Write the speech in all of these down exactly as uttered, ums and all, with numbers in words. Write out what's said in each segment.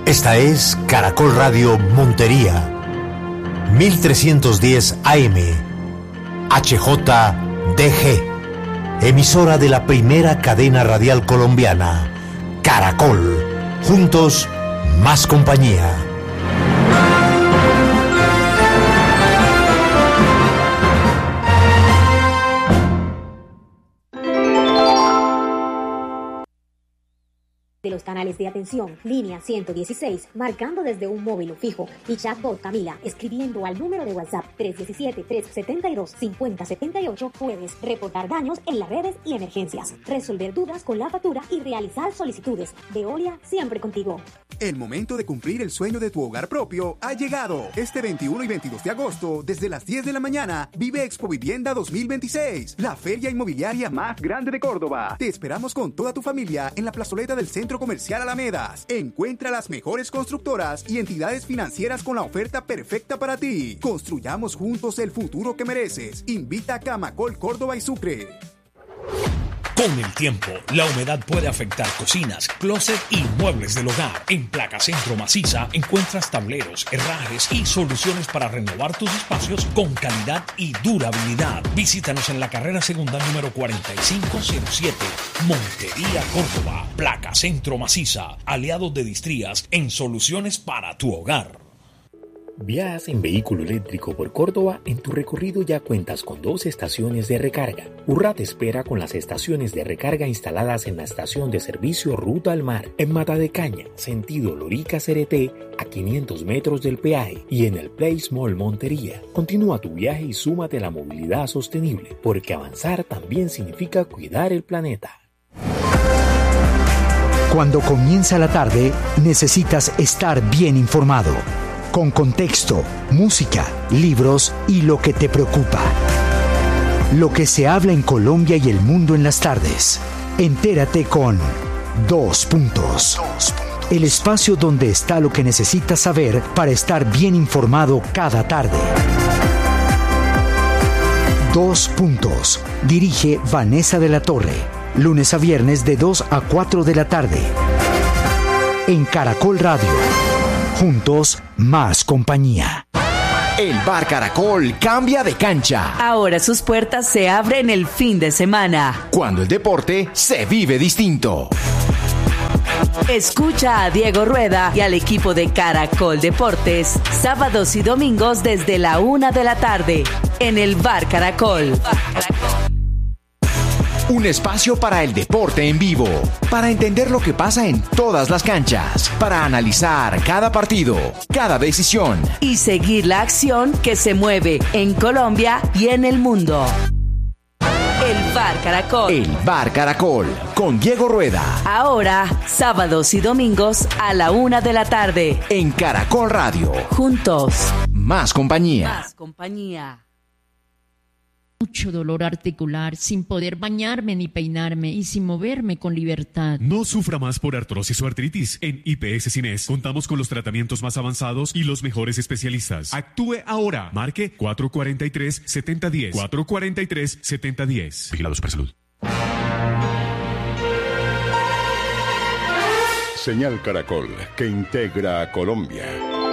Esta es Caracol Radio Montería, mil trescientos diez A M, H J D G, emisora de la primera cadena radial colombiana, Caracol. Juntos, más compañía. De los canales de atención, línea ciento dieciséis, marcando desde un móvil o fijo, y chatbot Camila, escribiendo al número de WhatsApp tres uno siete, tres siete dos, cinco cero siete ocho, puedes reportar daños en las redes y emergencias, resolver dudas con la factura y realizar solicitudes. Veolia, siempre contigo. El momento de cumplir el sueño de tu hogar propio ha llegado. Este veintiuno y veintidós de agosto, desde las diez de la mañana, vive Expo Vivienda dos mil veintiséis, la feria inmobiliaria más grande de Córdoba. Te esperamos con toda tu familia en la plazoleta del Centro Comercial Alamedas. Encuentra las mejores constructoras y entidades financieras con la oferta perfecta para ti. Construyamos juntos el futuro que mereces. Invita a Camacol, Córdoba y Sucre. Con el tiempo, la humedad puede afectar cocinas, closet y muebles del hogar. En Placa Centro Maciza encuentras tableros, herrajes y soluciones para renovar tus espacios con calidad y durabilidad. Visítanos en la carrera segunda número cuarenta y cinco cero siete, Montería, Córdoba. Placa Centro Maciza, aliados de Distrías en soluciones para tu hogar. Viajas en vehículo eléctrico por Córdoba. En tu recorrido ya cuentas con dos estaciones de recarga. Urra te espera con las estaciones de recarga instaladas en la estación de servicio Ruta al Mar, en Mata de Caña, sentido Lorica-Cereté, a quinientos metros del peaje, y en el Place Mall Montería. Continúa tu viaje y súmate a la movilidad sostenible, porque avanzar también significa cuidar el planeta. Cuando comienza la tarde, necesitas estar bien informado. Con contexto, música, libros y lo que te preocupa. Lo que se habla en Colombia y el mundo en las tardes. Entérate con Dos Puntos. El espacio donde está lo que necesitas saber para estar bien informado cada tarde. Dos Puntos. Dirige Vanessa de la Torre. Lunes a viernes de dos a cuatro de la tarde. En Caracol Radio. Juntos, más compañía. El Bar Caracol cambia de cancha. Ahora sus puertas se abren el fin de semana. Cuando el deporte se vive distinto. Escucha a Diego Rueda y al equipo de Caracol Deportes, sábados y domingos desde la una de la tarde, en el Bar Caracol. Bar Caracol. Un espacio para el deporte en vivo, para entender lo que pasa en todas las canchas, para analizar cada partido, cada decisión y seguir la acción que se mueve en Colombia y en el mundo. El Bar Caracol. El Bar Caracol, con Diego Rueda. Ahora, sábados y domingos a la una de la tarde. En Caracol Radio. Juntos. Más compañía. Más compañía. Mucho dolor articular, sin poder bañarme ni peinarme y sin moverme con libertad. No sufra más por artrosis o artritis. En I P S Cines contamos con los tratamientos más avanzados y los mejores especialistas. Actúe ahora. Marque cuatro cuatro tres, siete cero uno cero. cuatro cuatro tres, siete cero uno cero. Vigilado Supersalud. Señal Caracol, que integra a Colombia.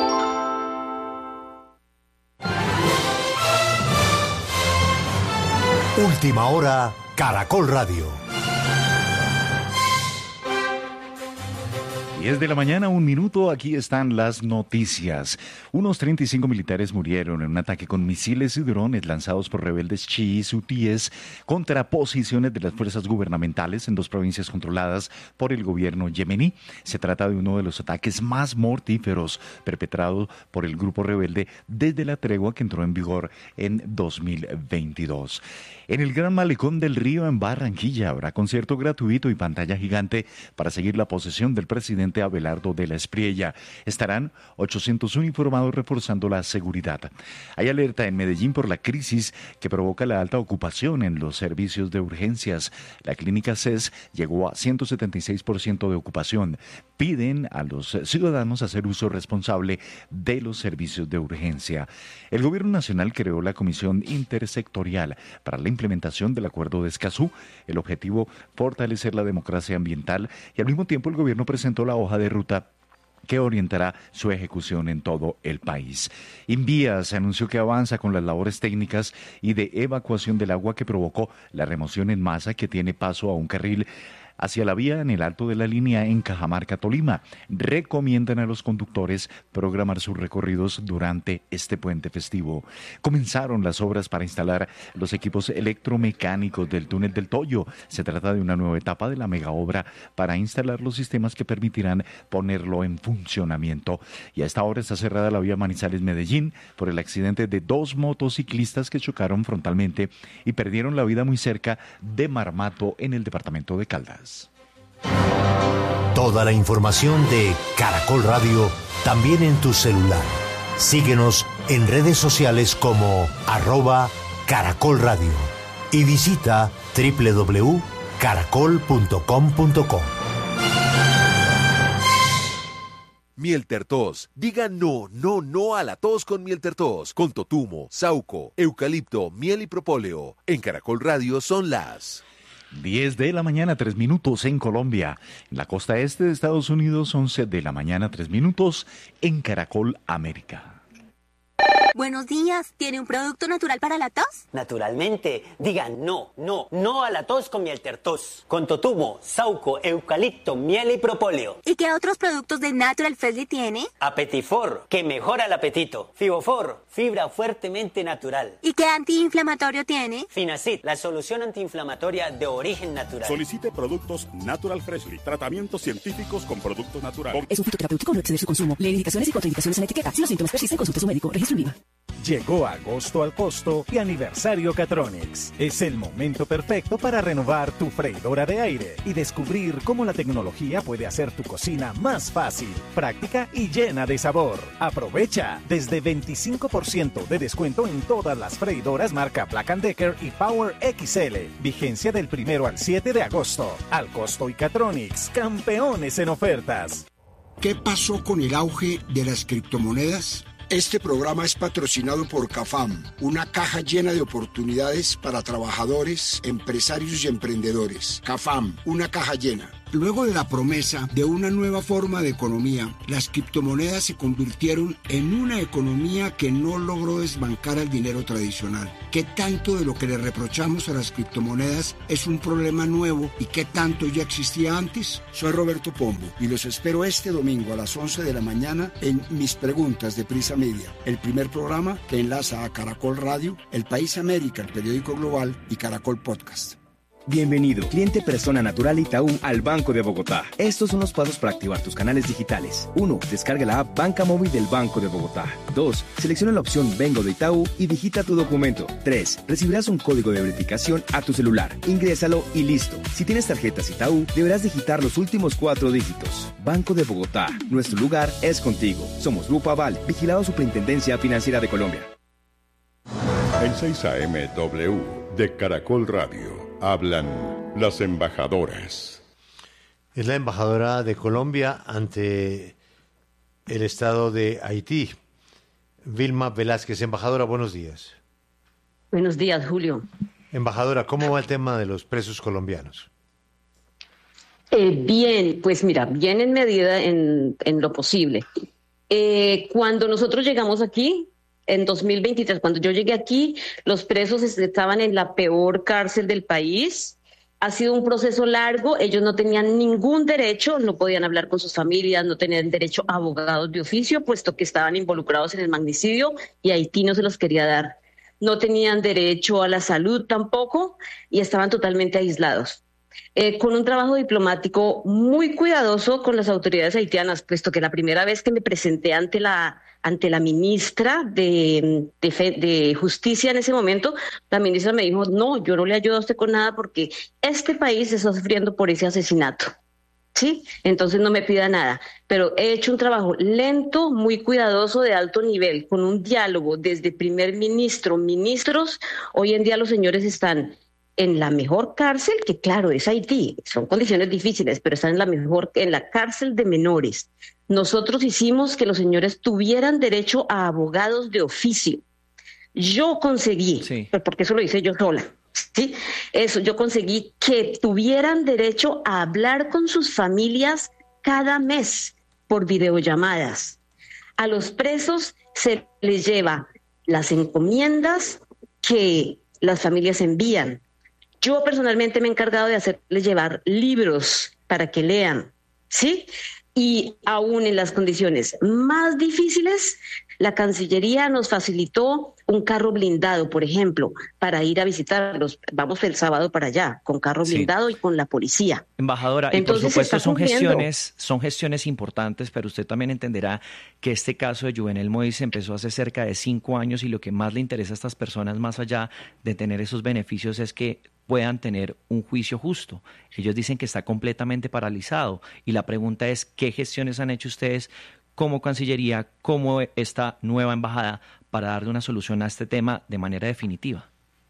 Última hora, Caracol Radio. diez de la mañana, un minuto, aquí están las noticias. Unos treinta y cinco militares murieron en un ataque con misiles y drones lanzados por rebeldes chiíes hutíes contra posiciones de las fuerzas gubernamentales en dos provincias controladas por el gobierno yemení. Se trata de uno de los ataques más mortíferos perpetrados por el grupo rebelde desde la tregua que entró en vigor en dos mil veintidós. En el Gran Malecón del Río, en Barranquilla, habrá concierto gratuito y pantalla gigante para seguir la posesión del presidente Abelardo de la Espriella. Estarán ochocientos uniformados reforzando la seguridad. Hay alerta en Medellín por la crisis que provoca la alta ocupación en los servicios de urgencias. La clínica C E S llegó a ciento setenta y seis por ciento de ocupación. Piden a los ciudadanos hacer uso responsable de los servicios de urgencia. El Gobierno Nacional creó la Comisión Intersectorial para la implementación del Acuerdo de Escazú. El objetivo, fortalecer la democracia ambiental, y al mismo tiempo el gobierno presentó la hoja de ruta que orientará su ejecución en todo el país. Invías anunció que avanza con las labores técnicas y de evacuación del agua que provocó la remoción en masa que tiene paso a un carril hacia la vía en el alto de la línea en Cajamarca, Tolima. Recomiendan a los conductores programar sus recorridos durante este puente festivo. Comenzaron las obras para instalar los equipos electromecánicos del túnel del Toyo. Se trata de una nueva etapa de la megaobra para instalar los sistemas que permitirán ponerlo en funcionamiento. Y a esta hora está cerrada la vía Manizales-Medellín por el accidente de dos motociclistas que chocaron frontalmente y perdieron la vida muy cerca de Marmato, en el departamento de Caldas. Toda la información de Caracol Radio también en tu celular. Síguenos en redes sociales como arroba Caracol Radio y visita doble u doble u doble u punto caracol punto com punto co. Miel Tertos. Diga no, no, no a la tos con Miel Tertos. Con totumo, sauco, eucalipto, miel y propóleo. En Caracol Radio son las diez de la mañana, tres minutos en Colombia. En la costa este de Estados Unidos, once de la mañana, tres minutos en Caracol América. Buenos días, ¿tiene un producto natural para la tos? Naturalmente, digan no, no, no a la tos con Miel Tertos. Con totumo, sauco, eucalipto, miel y propóleo. ¿Y qué otros productos de Natural Freshly tiene? Apetifor, que mejora el apetito. Fibofor, fibra fuertemente natural. ¿Y qué antiinflamatorio tiene? Finacid, la solución antiinflamatoria de origen natural. Solicite productos Natural Freshly, tratamientos científicos con productos naturales. Es un fitoterapéutico, no exceder su consumo. Lee indicaciones y contraindicaciones en etiqueta. Si los síntomas persisten, consulte a su médico. Registro en IVA. Llegó agosto al costo y aniversario Catronics. Es el momento perfecto para renovar tu freidora de aire y descubrir cómo la tecnología puede hacer tu cocina más fácil, práctica y llena de sabor. Aprovecha desde veinticinco por ciento de descuento en todas las freidoras marca Black and Decker y Power X L. Vigencia del primero al siete de agosto. Al costo y Catronics, campeones en ofertas. ¿Qué pasó con el auge de las criptomonedas? Este programa es patrocinado por CAFAM, una caja llena de oportunidades para trabajadores, empresarios y emprendedores. CAFAM, una caja llena. Luego de la promesa de una nueva forma de economía, las criptomonedas se convirtieron en una economía que no logró desbancar al dinero tradicional. ¿Qué tanto de lo que le reprochamos a las criptomonedas es un problema nuevo y qué tanto ya existía antes? Soy Roberto Pombo y los espero este domingo a las once de la mañana en Mis Preguntas de Prisa Media, el primer programa que enlaza a Caracol Radio, El País América, el periódico global y Caracol Podcast. Bienvenido, cliente persona natural Itaú al Banco de Bogotá. Estos son los pasos para activar tus canales digitales. uno. Descarga la app Banca Móvil del Banco de Bogotá. dos. Selecciona la opción Vengo de Itaú y digita tu documento. tres. Recibirás un código de verificación a tu celular. Ingrésalo y listo. Si tienes tarjetas Itaú, deberás digitar los últimos cuatro dígitos. Banco de Bogotá. Nuestro lugar es contigo. Somos Grupo Aval, vigilado Superintendencia Financiera de Colombia. En seis A M W de Caracol Radio. Hablan las embajadoras. Es la embajadora de Colombia ante el Estado de Haití, Vilma Velázquez. Embajadora, buenos días. Buenos días, Julio. Embajadora, ¿cómo va el tema de los presos colombianos? Eh, bien, pues mira, bien en medida en, en lo posible. Eh, cuando nosotros llegamos aquí, en dos mil veintitrés, cuando yo llegué aquí, los presos estaban en la peor cárcel del país. Ha sido un proceso largo, ellos no tenían ningún derecho, no podían hablar con sus familias, no tenían derecho a abogados de oficio, puesto que estaban involucrados en el magnicidio y Haití no se los quería dar. No tenían derecho a la salud tampoco y estaban totalmente aislados. Eh, con un trabajo diplomático muy cuidadoso con las autoridades haitianas, puesto que la primera vez que me presenté ante la ante la ministra de, de, de Justicia en ese momento, la ministra me dijo, no, yo no le ayudo a usted con nada porque este país está sufriendo por ese asesinato, ¿sí? Entonces no me pida nada, pero he hecho un trabajo lento, muy cuidadoso, de alto nivel, con un diálogo desde primer ministro, ministros. Hoy en día los señores están en la mejor cárcel, que claro, es Haití, son condiciones difíciles, pero están en la mejor, en la cárcel de menores. Nosotros hicimos que los señores tuvieran derecho a abogados de oficio. Yo conseguí, sí. porque eso lo hice yo sola, ¿sí? Eso, yo conseguí que tuvieran derecho a hablar con sus familias cada mes, por videollamadas. A los presos se les lleva las encomiendas que las familias envían. Yo personalmente me he encargado de hacerles llevar libros para que lean, ¿sí? Y aún en las condiciones más difíciles, la Cancillería nos facilitó un carro blindado, por ejemplo, para ir a visitarlos. Vamos el sábado para allá, con carro blindado sí. y con la policía. Embajadora, Entonces, y por supuesto son gestiones, son gestiones importantes, pero usted también entenderá que este caso de Juvenel Moïse empezó hace cerca de cinco años y lo que más le interesa a estas personas, más allá de tener esos beneficios, es que puedan tener un juicio justo. Ellos dicen que está completamente paralizado y la pregunta es, ¿qué gestiones han hecho ustedes como Cancillería, como esta nueva embajada, para darle una solución a este tema de manera definitiva?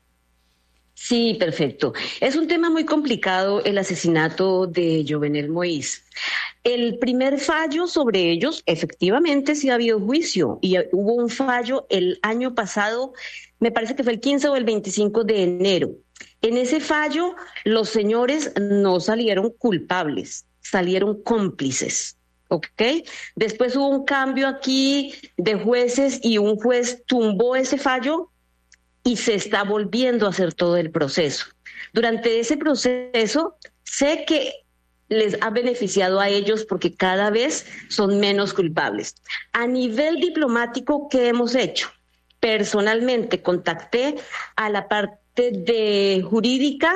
Sí, perfecto. Es un tema muy complicado el asesinato de Juvenel Moïse. El primer fallo sobre ellos, efectivamente sí ha habido juicio y hubo un fallo el año pasado, me parece que fue el quince o el veinticinco de enero. En ese fallo los señores no salieron culpables, salieron cómplices. ¿Ok? Después hubo un cambio aquí de jueces y un juez tumbó ese fallo y se está volviendo a hacer todo el proceso. Durante ese proceso sé que les ha beneficiado a ellos porque cada vez son menos culpables. A nivel diplomático, ¿qué hemos hecho? Personalmente contacté a la parte de jurídica,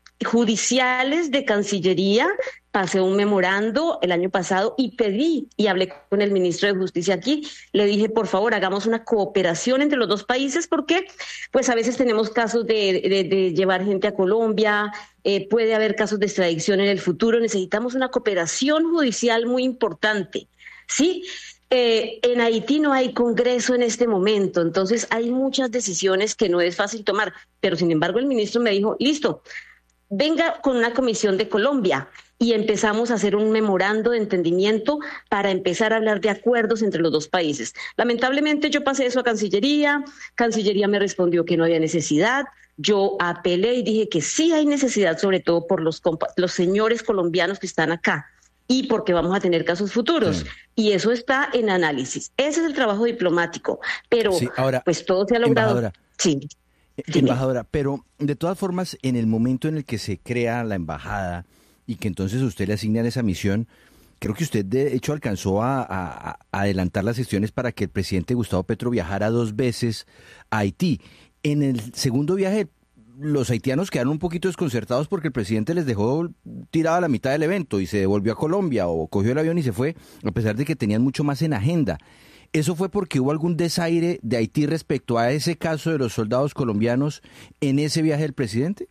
judiciales de Cancillería, pasé un memorando el año pasado y pedí y hablé con el ministro de Justicia aquí, le dije por favor hagamos una cooperación entre los dos países porque pues a veces tenemos casos de, de, de llevar gente a Colombia, eh, puede haber casos de extradición en el futuro, necesitamos una cooperación judicial muy importante, ¿sí? Eh, en Haití no hay congreso en este momento, entonces hay muchas decisiones que no es fácil tomar, pero sin embargo el ministro me dijo, listo, venga con una comisión de Colombia y empezamos a hacer un memorando de entendimiento para empezar a hablar de acuerdos entre los dos países. Lamentablemente yo pasé eso a Cancillería, Cancillería me respondió que no había necesidad, yo apelé y dije que sí hay necesidad, sobre todo por los, los señores colombianos que están acá y porque vamos a tener casos futuros. Sí. Y eso está en análisis. Ese es el trabajo diplomático, pero sí, ahora, pues todo se ha logrado. Sí. Embajadora, pero de todas formas, en el momento en el que se crea la embajada y que entonces usted le asignan esa misión, creo que usted de hecho alcanzó a, a, a adelantar las gestiones para que el presidente Gustavo Petro viajara dos veces a Haití. En el segundo viaje, los haitianos quedaron un poquito desconcertados porque el presidente les dejó tirada a la mitad del evento y se devolvió a Colombia o cogió el avión y se fue, a pesar de que tenían mucho más en agenda. ¿Eso fue porque hubo algún desaire de Haití respecto a ese caso de los soldados colombianos en ese viaje del presidente?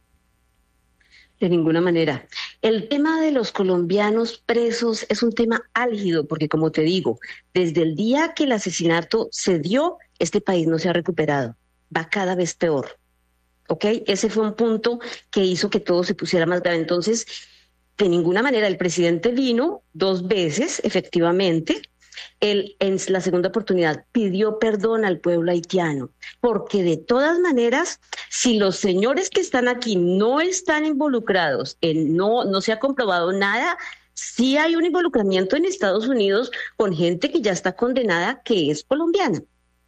De ninguna manera. El tema de los colombianos presos es un tema álgido porque, como te digo, desde el día que el asesinato se dio, este país no se ha recuperado. Va cada vez peor. ¿Ok? Ese fue un punto que hizo que todo se pusiera más grave. Entonces, de ninguna manera, el presidente vino dos veces, efectivamente. Él, en la segunda oportunidad, pidió perdón al pueblo haitiano, porque de todas maneras, si los señores que están aquí no están involucrados, en no, no se ha comprobado nada, sí hay un involucramiento en Estados Unidos con gente que ya está condenada, que es colombiana.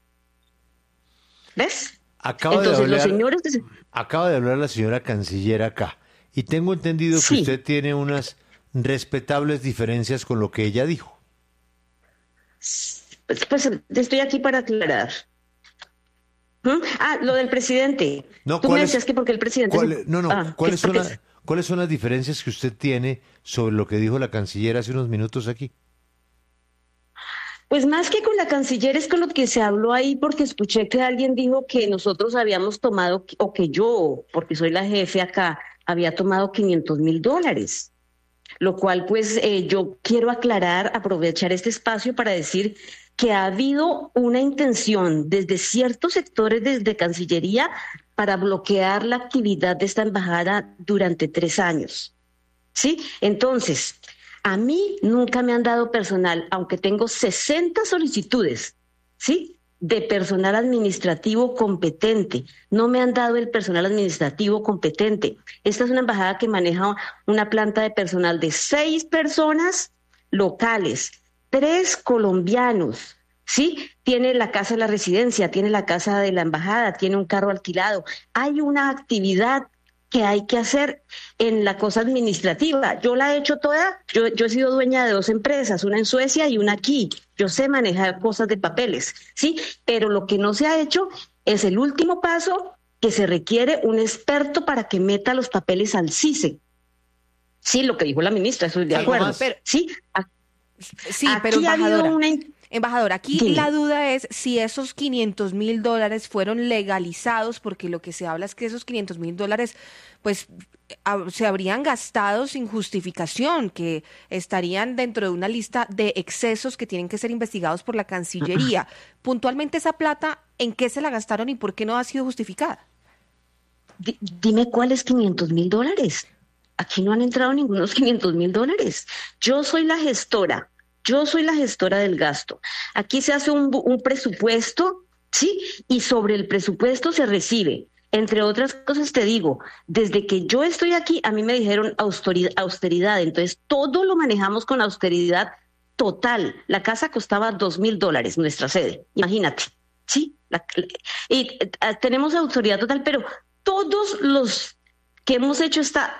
¿Ves? Acaba, Entonces, de hablar, los señores de... acaba de hablar la señora canciller acá, y tengo entendido que sí. Usted tiene unas respetables diferencias con lo que ella dijo. Pues, pues estoy aquí para aclarar. ¿Mm? Ah, lo del presidente. No, Tú me decías que porque el presidente... ¿cuál, se... no, no, ah, ¿cuáles, son la, ¿cuáles son las diferencias que usted tiene sobre lo que dijo la canciller hace unos minutos aquí? Pues más que con la canciller es con lo que se habló ahí, porque escuché que alguien dijo que nosotros habíamos tomado, o que yo, porque soy la jefe acá, había tomado quinientos mil dólares. Lo cual, pues, eh, yo quiero aclarar, aprovechar este espacio para decir que ha habido una intención desde ciertos sectores desde Cancillería para bloquear la actividad de esta embajada durante tres años. ¿Sí? Entonces, a mí nunca me han dado personal, aunque tengo sesenta solicitudes, ¿sí?, de personal administrativo competente. No me han dado el personal administrativo competente. Esta es una embajada que maneja una planta de personal de seis personas locales, tres colombianos, ¿sí? Tiene la casa de la residencia, tiene la casa de la embajada, tiene un carro alquilado. Hay una actividad que hay que hacer en la cosa administrativa. Yo la he hecho toda, yo, yo he sido dueña de dos empresas, una en Suecia y una aquí. Yo sé manejar cosas de papeles, ¿sí? Pero lo que no se ha hecho es el último paso, que se requiere un experto para que meta los papeles al CICE. Sí, lo que dijo la ministra, estoy de acuerdo. Pero, sí, a, sí, aquí pero embajadora, una... embajadora, aquí Dime. La duda es si esos quinientos mil dólares fueron legalizados, porque lo que se habla es que esos quinientos mil dólares pues a, se habrían gastado sin justificación, que estarían dentro de una lista de excesos que tienen que ser investigados por la Cancillería. Puntualmente, esa plata, ¿en qué se la gastaron y por qué no ha sido justificada? D- dime cuáles quinientos mil dólares. Aquí no han entrado ningunos quinientos mil dólares. Yo soy la gestora, yo soy la gestora del gasto. Aquí se hace un, un presupuesto, ¿sí? Y sobre el presupuesto se recibe. Entre otras cosas te digo, desde que yo estoy aquí, a mí me dijeron austeridad, austeridad. Entonces todo lo manejamos con austeridad total. La casa costaba dos mil dólares, nuestra sede, imagínate, ¿sí? La, y eh, tenemos autoridad total, pero todos los que hemos hecho está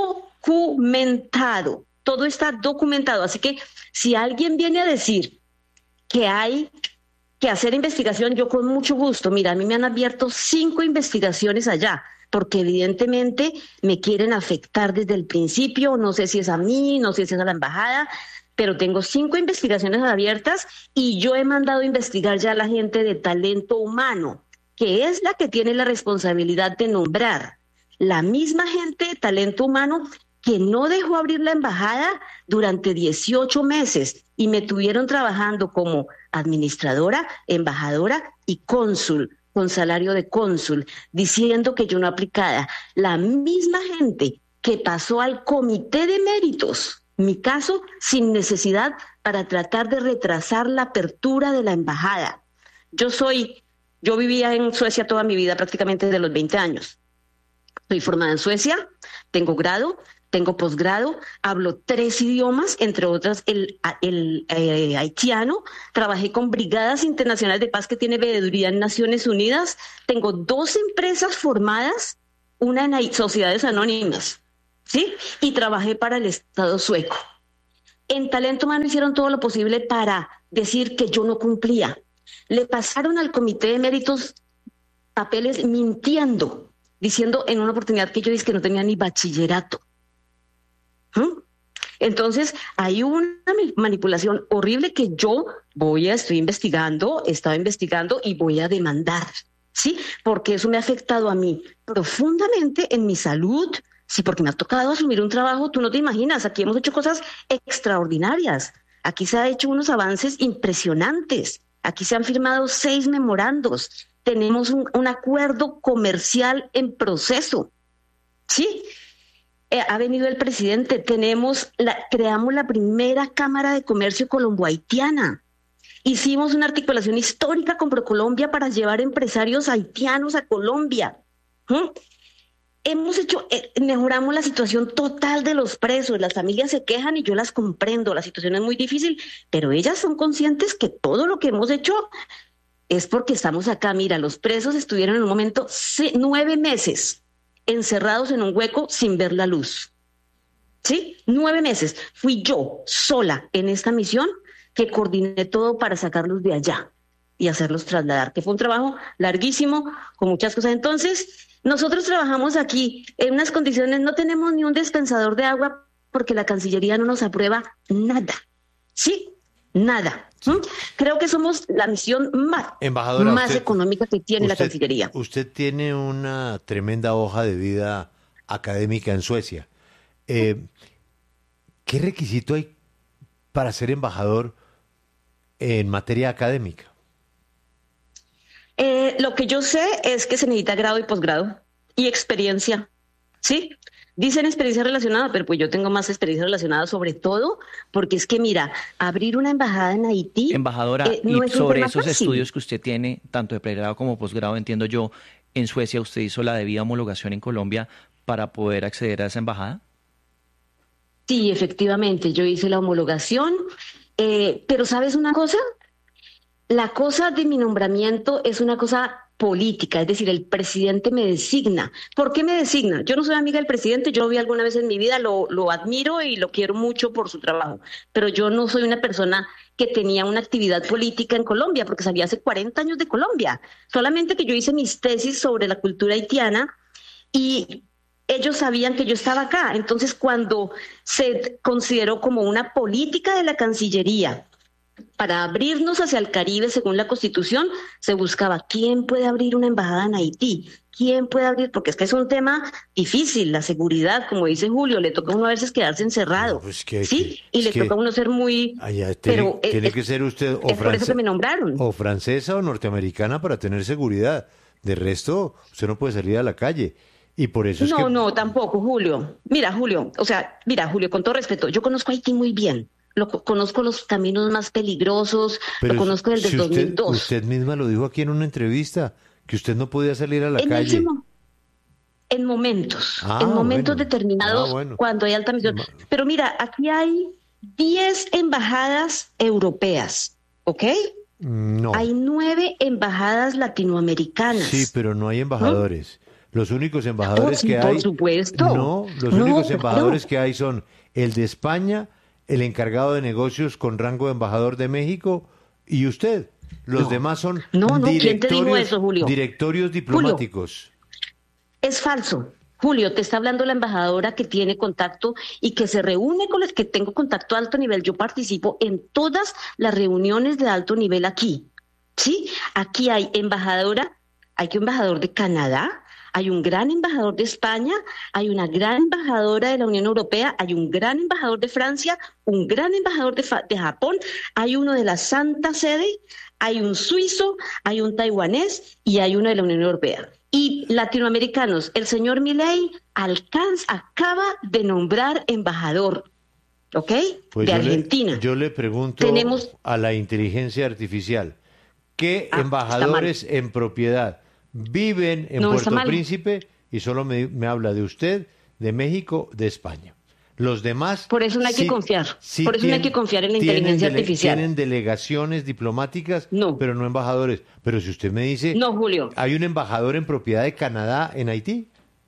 documentado, todo está documentado. Así que si alguien viene a decir que hay que hacer investigación, yo con mucho gusto. Mira, a mí me han abierto cinco investigaciones allá, porque evidentemente me quieren afectar desde el principio, no sé si es a mí, no sé si es a la embajada, pero tengo cinco investigaciones abiertas y yo he mandado a investigar ya a la gente de talento humano, que es la que tiene la responsabilidad de nombrar. La misma gente de talento humano que no dejó abrir la embajada durante dieciocho meses y me tuvieron trabajando como administradora, embajadora y cónsul, con salario de cónsul, diciendo que yo no aplicaba. La misma gente que pasó al comité de méritos, mi caso, sin necesidad, para tratar de retrasar la apertura de la embajada. Yo soy, yo vivía en Suecia toda mi vida, prácticamente desde los veinte años. Soy formada en Suecia, tengo grado, tengo posgrado, hablo tres idiomas, entre otras el, el eh, haitiano, trabajé con Brigadas Internacionales de Paz que tiene veeduría en Naciones Unidas, tengo dos empresas formadas, una en sociedades anónimas, ¿sí? Y trabajé para el Estado sueco. En Talento Humano hicieron todo lo posible para decir que yo no cumplía. Le pasaron al Comité de Méritos papeles mintiendo, diciendo en una oportunidad que yo dije que no tenía ni bachillerato. ¿Mm? Entonces hay una manipulación horrible que yo voy a, estoy investigando, he estado investigando y voy a demandar, ¿sí? Porque eso me ha afectado a mí profundamente en mi salud, sí, porque me ha tocado asumir un trabajo, tú no te imaginas, aquí hemos hecho cosas extraordinarias, aquí se han hecho unos avances impresionantes, aquí se han firmado seis memorandos, tenemos un, un acuerdo comercial en proceso, ¿sí? Eh, ha venido el presidente, tenemos la, creamos la primera Cámara de Comercio colombo-haitiana. Hicimos una articulación histórica con ProColombia para llevar empresarios haitianos a Colombia. ¿Mm? Hemos hecho, eh, mejoramos la situación total de los presos. Las familias se quejan y yo las comprendo. La situación es muy difícil, pero ellas son conscientes que todo lo que hemos hecho es porque estamos acá. Mira, los presos estuvieron en un momento se, nueve meses encerrados en un hueco sin ver la luz. ¿Sí? Nueve meses. Fui yo sola en esta misión que coordiné todo para sacarlos de allá y hacerlos trasladar, que fue un trabajo larguísimo, con muchas cosas. Entonces, nosotros trabajamos aquí en unas condiciones, no tenemos ni un dispensador de agua porque la Cancillería no nos aprueba nada. ¿Sí? Nada. ¿Mm? Creo que somos la misión más, Embajadora, más usted, económica que tiene usted, la Cancillería. Usted tiene una tremenda hoja de vida académica en Suecia. Eh, ¿Qué requisito hay para ser embajador en materia académica? Eh, lo que yo sé es que se necesita grado y posgrado y experiencia, ¿sí? Dicen experiencia relacionada, pero pues yo tengo más experiencia relacionada, sobre todo porque es que, mira, abrir una embajada en Haití... Embajadora, eh, no y es un sobre tema esos fácil. estudios que usted tiene, tanto de pregrado como posgrado, entiendo yo, en Suecia usted hizo la debida homologación en Colombia para poder acceder a esa embajada. Sí, efectivamente, yo hice la homologación. Eh, pero ¿sabes una cosa? La cosa de mi nombramiento es una cosa política, es decir, el presidente me designa. ¿Por qué me designa? Yo no soy amiga del presidente, yo lo vi alguna vez en mi vida, lo, lo admiro y lo quiero mucho por su trabajo, pero yo no soy una persona que tenía una actividad política en Colombia, porque salí hace cuarenta años de Colombia, solamente que yo hice mis tesis sobre la cultura haitiana y ellos sabían que yo estaba acá. Entonces, cuando se consideró como una política de la Cancillería para abrirnos hacia el Caribe según la Constitución, se buscaba quién puede abrir una embajada en Haití, quién puede abrir, porque es que es un tema difícil, la seguridad, como dice Julio, le toca a uno a veces quedarse encerrado, no, pues que, ¿sí? Que, y le que, toca a uno ser muy... Allá tiene, pero tiene es, que ser usted o, es por eso que me nombraron. o francesa o norteamericana para tener seguridad. De resto, usted no puede salir a la calle. Y por eso es no, que... no, tampoco, Julio. Mira, Julio, o sea, mira, Julio, con todo respeto, yo conozco Haití muy bien. Lo conozco los caminos más peligrosos, Pero lo conozco desde si el usted, dos mil dos. Usted misma lo dijo aquí en una entrevista, que usted no podía salir a la en calle. Ese, en momentos, ah, en momentos bueno. determinados, ah, bueno. cuando hay alta misión. Pero mira, aquí hay diez embajadas europeas, ¿ok? No. Hay nueve embajadas latinoamericanas. Sí, pero no hay embajadores. ¿No? Los únicos embajadores oh, sí, que por hay... Por supuesto. No, los no, únicos embajadores no. que hay son el de España, el encargado de negocios con rango de embajador de México y usted. Los no. demás son no, no. directorios, ¿Quién te dijo eso, Julio? directorios diplomáticos. Julio, es falso. Julio, te está hablando la embajadora que tiene contacto y que se reúne con los que tengo contacto a alto nivel. Yo participo en todas las reuniones de alto nivel aquí. ¿Sí? Aquí hay embajadora, hay que embajador de Canadá, hay un gran embajador de España, hay una gran embajadora de la Unión Europea, hay un gran embajador de Francia, un gran embajador de, de Japón, hay uno de la Santa Sede, hay un suizo, hay un taiwanés y hay uno de la Unión Europea. Y latinoamericanos, el señor Milei alcanza, acaba de nombrar embajador, ¿ok? Pues de yo Argentina. Le, yo le pregunto Tenemos... a la inteligencia artificial, ¿qué ah, embajadores en propiedad viven en no, Puerto Príncipe? Y solo me, me habla de usted, de México, de España. Los demás... Por eso no hay sí, que confiar. Sí Por eso tienen, no hay que confiar en la tienen inteligencia dele, artificial. Tienen delegaciones diplomáticas, no. pero no embajadores. Pero si usted me dice... No, Julio. ¿Hay un embajador en propiedad de Canadá en Haití?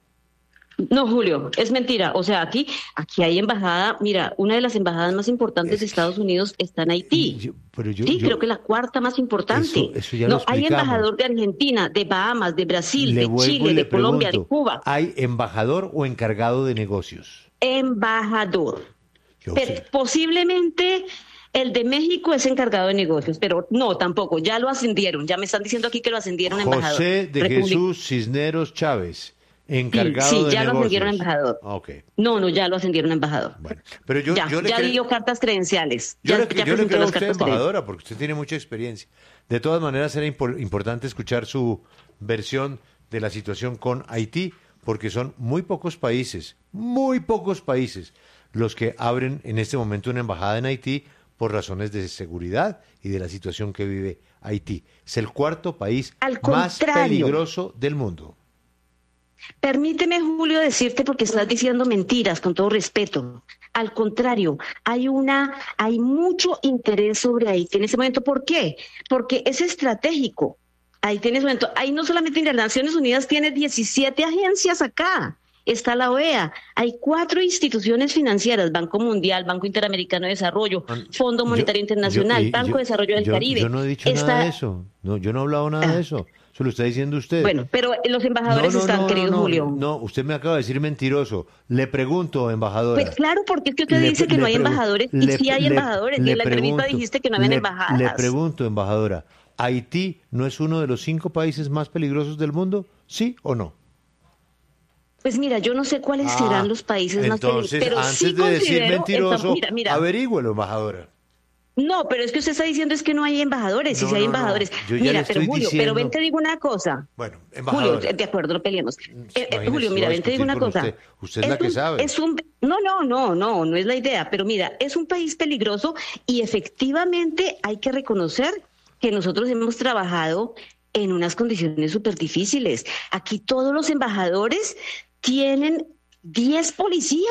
No, Julio, es mentira. O sea, aquí, aquí hay embajada. Mira, una de las embajadas más importantes de Estados Unidos está en Haití. Yo, pero yo, sí, yo, creo que la cuarta más importante. Eso, eso ya no, lo hay embajador de Argentina, de Bahamas, de Brasil, le de Chile, de Colombia, pregunto, de Cuba. ¿hay embajador o encargado de negocios? Embajador. Yo Pero, sé. posiblemente el de México es encargado de negocios, pero no, tampoco. Ya lo ascendieron. Ya me están diciendo aquí que lo ascendieron a embajador. José de República. Jesús Cisneros Chávez. Encargado sí, sí, de ya negocios. lo ascendieron a embajador. Okay. No, no, ya lo ascendieron a embajador. Bueno, pero yo, ya yo le ya cre... dio cartas credenciales. Yo ya, le, ya yo le creo a usted embajadora, credenciales. porque usted tiene mucha experiencia. De todas maneras, era impor importante escuchar su versión de la situación con Haití, porque son muy pocos países, muy pocos países, los que abren en este momento una embajada en Haití por razones de seguridad y de la situación que vive Haití. Es el cuarto país más peligroso del mundo. Permíteme, Julio, decirte porque estás diciendo mentiras, con todo respeto. Al contrario, hay una, hay mucho interés sobre Haití en ese momento. ¿Por qué? Porque es estratégico. Haití en ese momento, ahí no solamente Naciones Unidas tiene diecisiete agencias acá. Está la O E A, hay cuatro instituciones financieras, Banco Mundial, Banco Interamericano de Desarrollo, Fondo Monetario yo, Internacional, yo, Banco yo, de Desarrollo del yo, Caribe. Yo no he dicho está... nada de eso, no, yo no he hablado nada ah. de eso, eso lo está diciendo usted. Bueno, pero los embajadores no, no, están, no, querido no, no, Julio. No, usted me acaba de decir mentiroso. Le pregunto, embajadora. Pues claro, porque es que usted le, dice que no hay embajadores, le, y sí hay le, embajadores, le y en la entrevista pregunto, dijiste que no había le, embajadas. Le pregunto, embajadora, ¿Haití no es uno de los cinco países más peligrosos del mundo? ¿Sí o no? Pues mira, yo no sé cuáles ah, serán los países más peligrosos, pero antes sí de decir mentiroso, esta, mira, mira. averígüelo, embajadora. No, pero es que usted está diciendo es que no hay embajadores, no, y si hay no, embajadores. No. Mira, pero Julio, diciendo... pero ven te digo una cosa. Bueno, embajadora. Julio, de acuerdo, no peleemos. Eh, eh, Julio, mira, ven te digo una cosa. Usted, usted es, es la que un, sabe. Es un, no, no, no, no, no es la idea, pero mira, es un país peligroso y efectivamente hay que reconocer que nosotros hemos trabajado en unas condiciones súper difíciles. Aquí todos los embajadores tienen diez policías,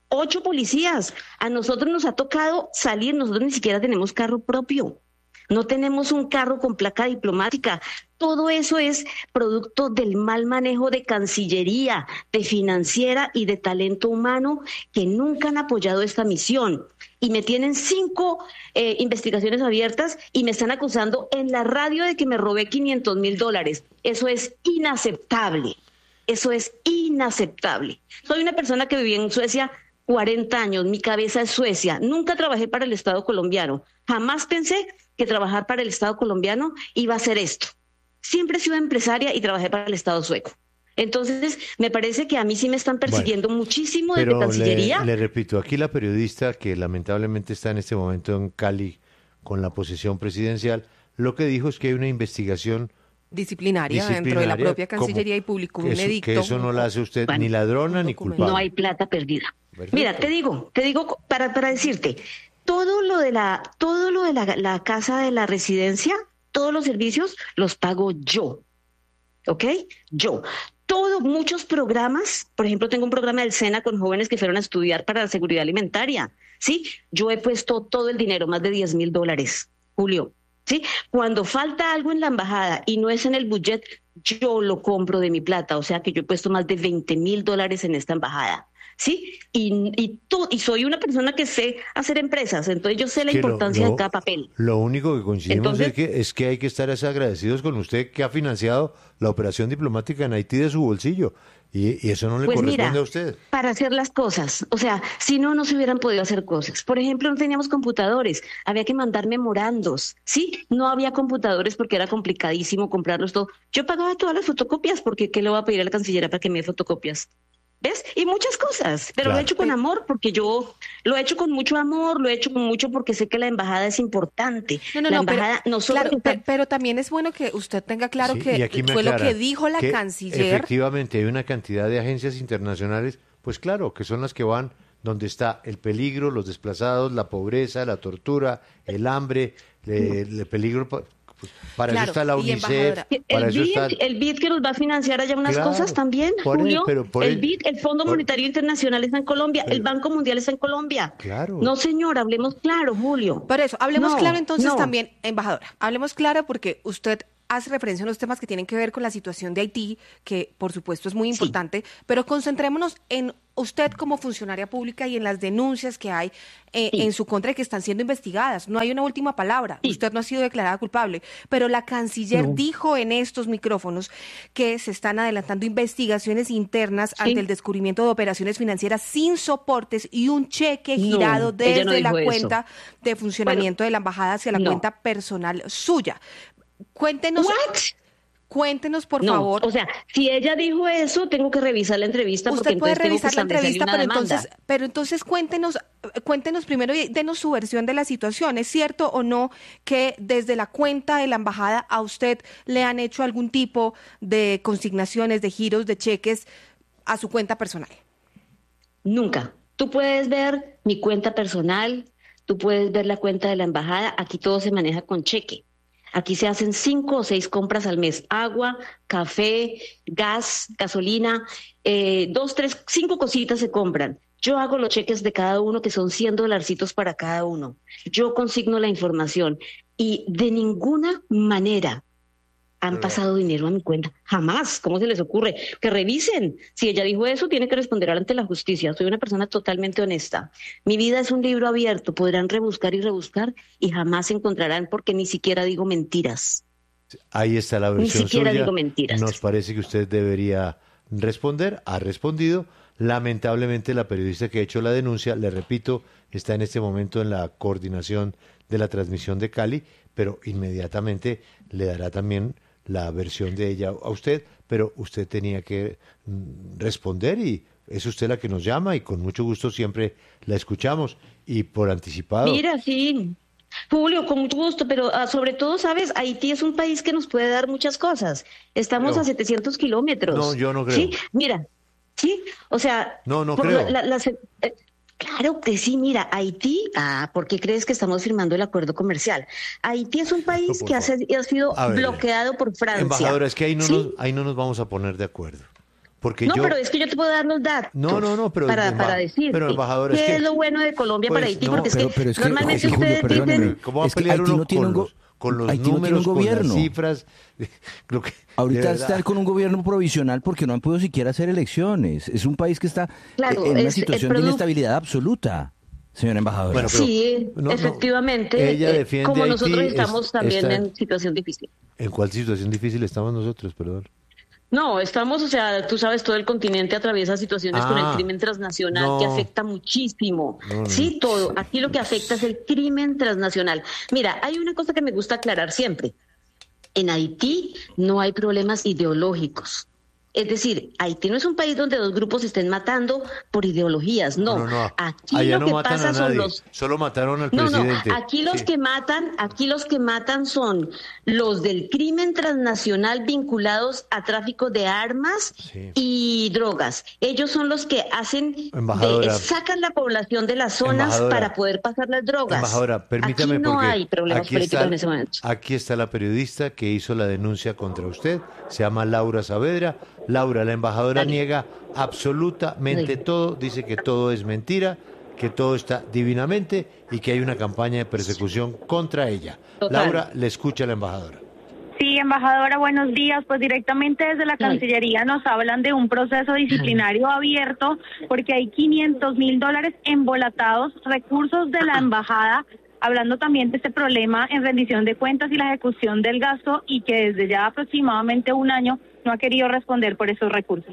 Ocho policías. A nosotros nos ha tocado salir, nosotros ni siquiera tenemos carro propio. No tenemos un carro con placa diplomática. Todo eso es producto del mal manejo de Cancillería, de Financiera y de talento humano que nunca han apoyado esta misión. Y me tienen cinco eh, investigaciones abiertas y me están acusando en la radio de que me robé quinientos mil dólares. Eso es inaceptable. Eso es inaceptable. Soy una persona que viví en Suecia cuarenta años, mi cabeza es Suecia. Nunca trabajé para el Estado colombiano. Jamás pensé que trabajar para el Estado colombiano iba a ser esto. Siempre he sido empresaria y trabajé para el Estado sueco. Entonces, me parece que a mí sí me están persiguiendo bueno, muchísimo desde pero Cancillería. Le, le repito, aquí la periodista que lamentablemente está en este momento en Cali con la posesión presidencial, lo que dijo es que hay una investigación disciplinaria, disciplinaria dentro de la propia Cancillería y publicó un eso, edicto. Que eso no la hace usted bueno, ni ladrona ni culpable. No hay plata perdida. Perfecto. Mira, te digo, te digo para, para decirte, todo lo de la, todo lo de la, la casa de la residencia, todos los servicios los pago yo, ¿ok? Yo. Todo, muchos programas, por ejemplo, tengo un programa del SENA con jóvenes que fueron a estudiar para la seguridad alimentaria, ¿sí? Yo he puesto todo el dinero, más de diez mil dólares, Julio, ¿sí? Cuando falta algo en la embajada y no es en el budget, yo lo compro de mi plata, o sea que yo he puesto más de veinte mil dólares en esta embajada. ¿Sí? Y, y, tú, y soy una persona que sé hacer empresas, entonces yo sé la que importancia lo, lo, de cada papel. Lo único que coincidimos entonces, es, que, es que hay que estar agradecidos con usted que ha financiado la operación diplomática en Haití de su bolsillo. Y, y eso no le pues corresponde mira, a usted. Para hacer las cosas, o sea, si no, no se hubieran podido hacer cosas. Por ejemplo, no teníamos computadores, había que mandar memorandos, ¿sí? No había computadores porque era complicadísimo comprarlos todo. Yo pagaba todas las fotocopias porque ¿qué le voy a pedir a la cancillería para que me dé fotocopias? ¿Ves? Y muchas cosas, pero claro. Lo he hecho con amor porque yo lo he hecho con mucho amor, lo he hecho con mucho porque sé que la embajada es importante. No, no, la no, embajada, pero, nosotros claro, pero, pero también es bueno que usted tenga claro sí, que fue lo que dijo la que canciller. Efectivamente, hay una cantidad de agencias internacionales, pues claro, que son las que van donde está el peligro, los desplazados, la pobreza, la tortura, el hambre, le, el peligro... Para claro, eso está la UNICEF. Para el, eso BID, está... el BID que nos va a financiar allá unas claro, cosas también, por Julio. El, pero por el, el BID, el Fondo por... Monetario Internacional está en Colombia, pero... el Banco Mundial está en Colombia. Claro. No, señor, hablemos claro, Julio. Por eso, hablemos no, claro entonces no. también, embajadora. Hablemos claro porque usted hace referencia a unos temas que tienen que ver con la situación de Haití, que por supuesto es muy importante, sí. Pero concentrémonos en usted como funcionaria pública y en las denuncias que hay eh, sí. en su contra y que están siendo investigadas. No hay una última palabra, sí. Usted no ha sido declarada culpable, pero la canciller no. dijo en estos micrófonos que se están adelantando investigaciones internas sí. ante el descubrimiento de operaciones financieras sin soportes y un cheque girado no, desde no la eso. cuenta de funcionamiento bueno, de la embajada hacia la no. cuenta personal suya. Cuéntenos... What? Cuéntenos, por no, favor. O sea, si ella dijo eso, tengo que revisar la entrevista. Usted porque puede revisar la entrevista, pero entonces, pero entonces cuéntenos, cuéntenos primero y denos su versión de la situación. ¿Es cierto o no que desde la cuenta de la embajada a usted le han hecho algún tipo de consignaciones, de giros, de cheques a su cuenta personal? Nunca. Tú puedes ver mi cuenta personal, tú puedes ver la cuenta de la embajada. Aquí todo se maneja con cheque. Aquí se hacen cinco o seis compras al mes. Agua, café, gas, gasolina, eh, dos, tres, cinco cositas se compran. Yo hago los cheques de cada uno, que son cien dolarcitos para cada uno. Yo consigno la información y de ninguna manera han pasado dinero a mi cuenta. Jamás. ¿Cómo se les ocurre? Que revisen. Si ella dijo eso, tiene que responder ante la justicia. Soy una persona totalmente honesta. Mi vida es un libro abierto. Podrán rebuscar y rebuscar y jamás encontrarán porque ni siquiera digo mentiras. Ahí está la versión Ni siquiera suya. digo mentiras. Nos parece que usted debería responder. Ha respondido. Lamentablemente, la periodista que ha hecho la denuncia, le repito, está en este momento en la coordinación de la transmisión de Cali, pero inmediatamente le dará también la versión de ella a usted, pero usted tenía que responder y es usted la que nos llama y con mucho gusto siempre la escuchamos y por anticipado. Mira, sí, Julio, con mucho gusto, pero uh, sobre todo, ¿sabes? Haití es un país que nos puede dar muchas cosas. Estamos no. a setecientos kilómetros. No, yo no creo. Sí, mira, sí, o sea... No, no creo. La, la, la, eh, Claro que sí, mira, Haití, ah, ¿por qué crees que estamos firmando el acuerdo comercial? Haití es un país no, que ha, ha sido ver, bloqueado por Francia. Embajadora, es que ahí no, ¿sí? nos, ahí no nos vamos a poner de acuerdo. Porque no, yo... pero es que yo te puedo dar los datos. No, no, no, pero... Para, emba... para decirte pero, embajadora, qué es, que... es lo bueno de Colombia pues, para Haití, no, porque pero, es que pero es que, normalmente es que, ustedes Julio, dicen... ¿Cómo va a es que pelear Haití uno no tiene con, un go... los, con los Haití números, no tiene un con las gobierno. cifras? Lo que, Ahorita están con un gobierno provisional porque no han podido siquiera hacer elecciones. Es un país que está Claro, en una es, situación de inestabilidad absoluta, señora embajadora. Bueno, pero, sí, no, efectivamente, no, ella eh, defiende como Haití, nosotros es- estamos también está- en situación difícil. ¿En cuál situación difícil estamos nosotros, perdón? No, estamos, o sea, tú sabes, todo el continente atraviesa situaciones con el Ah, crimen transnacional no. que afecta muchísimo. No, no, Sí, todo. Aquí lo que afecta es el crimen transnacional. Mira, hay una cosa que me gusta aclarar siempre. En Haití no hay problemas ideológicos. Es decir, Haití no es un país donde dos grupos se estén matando por ideologías, no. No, no, Aquí allá lo no que matan pasa a son nadie, los solo mataron al no, presidente. no, aquí los Sí. que matan, aquí los que matan son los del crimen transnacional vinculados a tráfico de armas Sí. y drogas. Ellos son los que hacen, de- Embajadora. sacan la población de las zonas Embajadora. para poder pasar las drogas. Embajadora, permítame aquí no porque hay problemas aquí políticos está, en ese momento. aquí está la periodista que hizo la denuncia contra usted, se llama Laura Saavedra. Laura, la embajadora Dale. niega absolutamente Dale. todo, dice que todo es mentira, que todo está divinamente y que hay una campaña de persecución contra ella. Total. Laura, le escucha a la embajadora. Sí, embajadora, buenos días. Pues directamente desde la Cancillería nos hablan de un proceso disciplinario abierto porque hay quinientos mil dólares embolatados, recursos de la embajada, hablando también de este problema en rendición de cuentas y la ejecución del gasto y que desde ya aproximadamente un año no ha querido responder por esos recursos.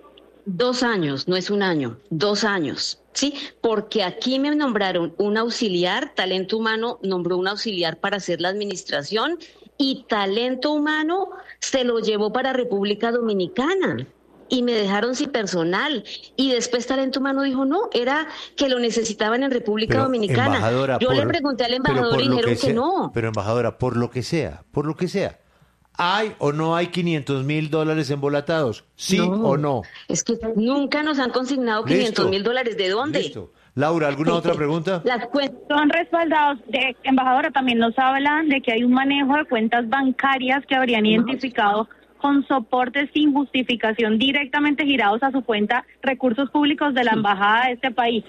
Dos años, no es un año, dos años, ¿sí? Porque aquí me nombraron un auxiliar, talento humano nombró un auxiliar para hacer la administración y talento humano se lo llevó para República Dominicana y me dejaron sin personal. Y después talento humano dijo, no, era que lo necesitaban en República Pero, Dominicana. embajadora, Yo le por- pregunté al pero embajador por y lo dijeron que, sea- no. Pero embajadora, por lo que sea, por lo que sea, ¿hay o no hay quinientos mil dólares embolatados? ¿Sí No, o no? Es que nunca nos han consignado Listo. quinientos mil dólares. ¿De dónde? Listo. Laura, ¿alguna otra pregunta? Las cuentas Son respaldados. De, embajadora, también nos hablan de que hay un manejo de cuentas bancarias que habrían identificado con soportes sin justificación directamente girados a su cuenta recursos públicos de la embajada de este país.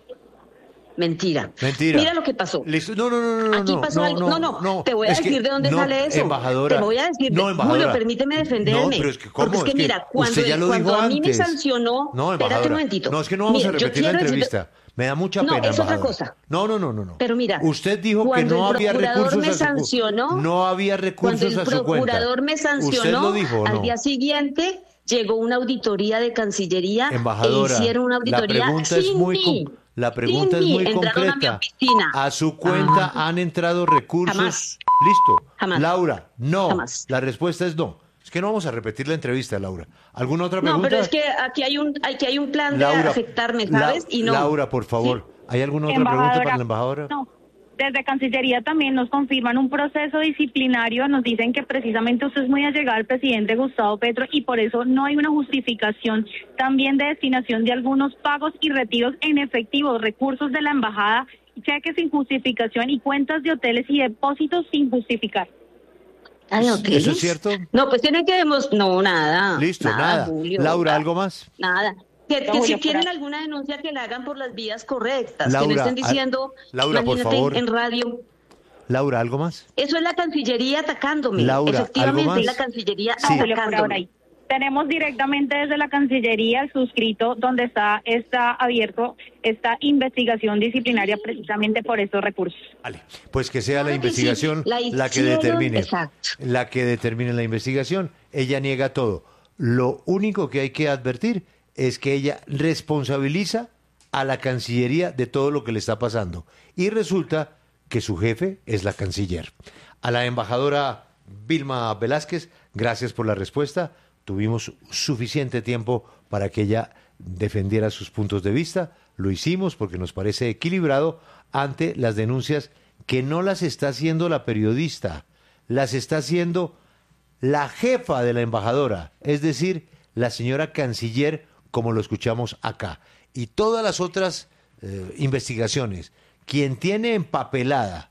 Mentira. Mentira. Mira lo que pasó. Listo. No, no, no, no. Aquí no, pasó no, algo. No, no, te voy a Es que decir de dónde no, sale eso. Embajadora. Te voy a decir. No, embajadora. Julio, permíteme defenderme. No, pero es que, ¿cómo? Porque es que, Es que mira, cuando, usted ya lo cuando dijo a mí antes. me sancionó. No, espérate embajadora. un momentito. No, es que no vamos Mira, a yo repetir la quiero decir- entrevista. Me da mucha No, pena, es otra embajadora. cosa. No, no, no, no, no. Pero mira, Usted dijo que cuando no el había procurador recursos me a su cu- sancionó, No había recursos Cuando a el su cuenta. procurador me sancionó, ¿Usted lo dijo o al no? día siguiente llegó una auditoría de Cancillería Embajadora, e hicieron una la auditoría pregunta es sin muy mí. com- la pregunta Sin es mí. muy Entraron a mi concreta. oficina. A su cuenta han entrado recursos. Jamás. Listo. Jamás. Laura, no. Jamás. La respuesta es no. Es que no vamos a repetir la entrevista, Laura. ¿Alguna otra No, pregunta? pero es que aquí hay un, aquí hay un plan de Laura, afectarme, La- ¿sabes? y no. Laura, por favor. ¿Hay alguna otra pregunta Embajadora, para la embajadora? No. Desde Cancillería también nos confirman un proceso disciplinario, nos dicen que precisamente usted es muy allegado al presidente Gustavo Petro y por eso no hay una justificación también de destinación de algunos pagos y retiros en efectivo, recursos de la embajada, cheques sin justificación y cuentas de hoteles y depósitos sin justificar. Ah, ¿de hoteles? ¿Eso es cierto? No, pues tienen que demostrar. No, nada. Listo, nada. Julio, Laura, nada. ¿algo más? Nada. Que, que No, si yo tienen fuera- alguna denuncia que la hagan por las vías correctas, que Laura, no estén al- diciendo, Laura, por imagínate, favor. en radio. Laura, ¿algo más? Eso es la Cancillería atacándome. Laura, Efectivamente, ¿algo más? es la Cancillería Sí. Julio, por ahora atacándome. ahí. Tenemos directamente desde la Cancillería el suscrito donde está, está abierto esta investigación disciplinaria precisamente por estos recursos. Vale, pues que sea la Claro que sí, investigación la la que hicieron, determine. exacto. La que determine la investigación. Ella niega todo. Lo único que hay que advertir es que ella responsabiliza a la Cancillería de todo lo que le está pasando. Y resulta que su jefe es la canciller. A la embajadora Vilma Velázquez, gracias por la respuesta. Tuvimos suficiente tiempo para que ella defendiera sus puntos de vista. Lo hicimos porque nos parece equilibrado ante las denuncias que no las está haciendo la periodista, las está haciendo la jefa de la embajadora, es decir, la señora canciller, como lo escuchamos acá. Y todas las otras eh, investigaciones, quien tiene empapelada,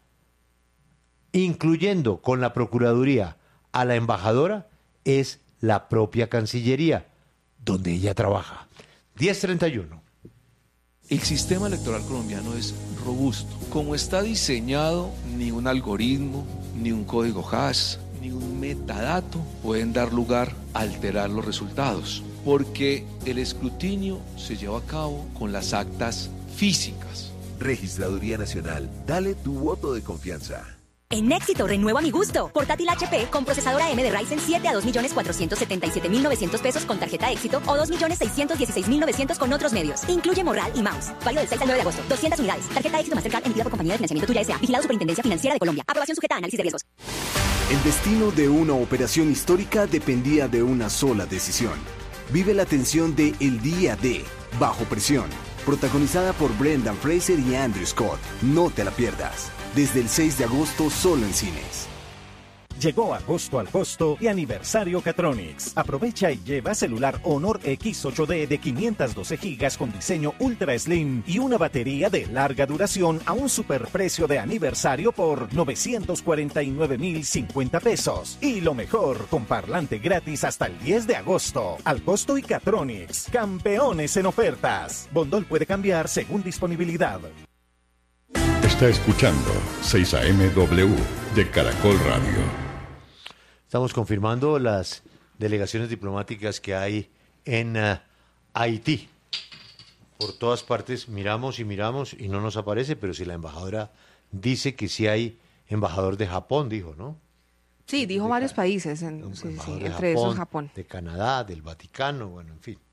incluyendo con la Procuraduría, a la embajadora, es la propia Cancillería. donde ella trabaja. diez treinta y uno. El sistema electoral colombiano es robusto. Como está diseñado, ni un algoritmo, ni un código hash, ni un metadato pueden dar lugar a alterar los resultados, porque el escrutinio se lleva a cabo con las actas físicas. Registraduría Nacional, dale tu voto de confianza. En Éxito renueva mi gusto. Portátil H P con procesadora A M D Ryzen siete a dos millones cuatrocientos setenta y siete mil novecientos pesos con tarjeta Éxito o dos millones seiscientos dieciséis mil novecientos con otros medios. Incluye morral y mouse. Válido del seis al nueve de agosto. doscientas unidades. Tarjeta Éxito Mastercard emitida por Compañía de Financiamiento Tuya S A. Vigilado Superintendencia Financiera de Colombia. Aprobación sujeta a análisis de riesgos. El destino de una operación histórica dependía de una sola decisión. Vive la tensión de El Día de Bajo Presión, protagonizada por Brendan Fraser y Andrew Scott. No te la pierdas. Desde el seis de agosto solo en cines. Llegó agosto al costo y aniversario Catronics. Aprovecha y lleva celular Honor X ocho D de quinientos doce gigas con diseño Ultra Slim y una batería de larga duración a un superprecio de aniversario por novecientos cuarenta y nueve mil cincuenta pesos. Y lo mejor, con parlante gratis hasta el diez de agosto. Al costo y Catronics, campeones en ofertas. Bondol puede cambiar según disponibilidad. Está escuchando seis A M W de Caracol Radio. Estamos confirmando las delegaciones diplomáticas que hay en uh, Haití. Por todas partes miramos y miramos y no nos aparece, pero si la embajadora dice que sí hay embajador de Japón, dijo, ¿no? Sí, dijo de varios Ca- países, en, sí, sí, de entre Japón, esos Japón. de Canadá, del Vaticano, bueno, en fin.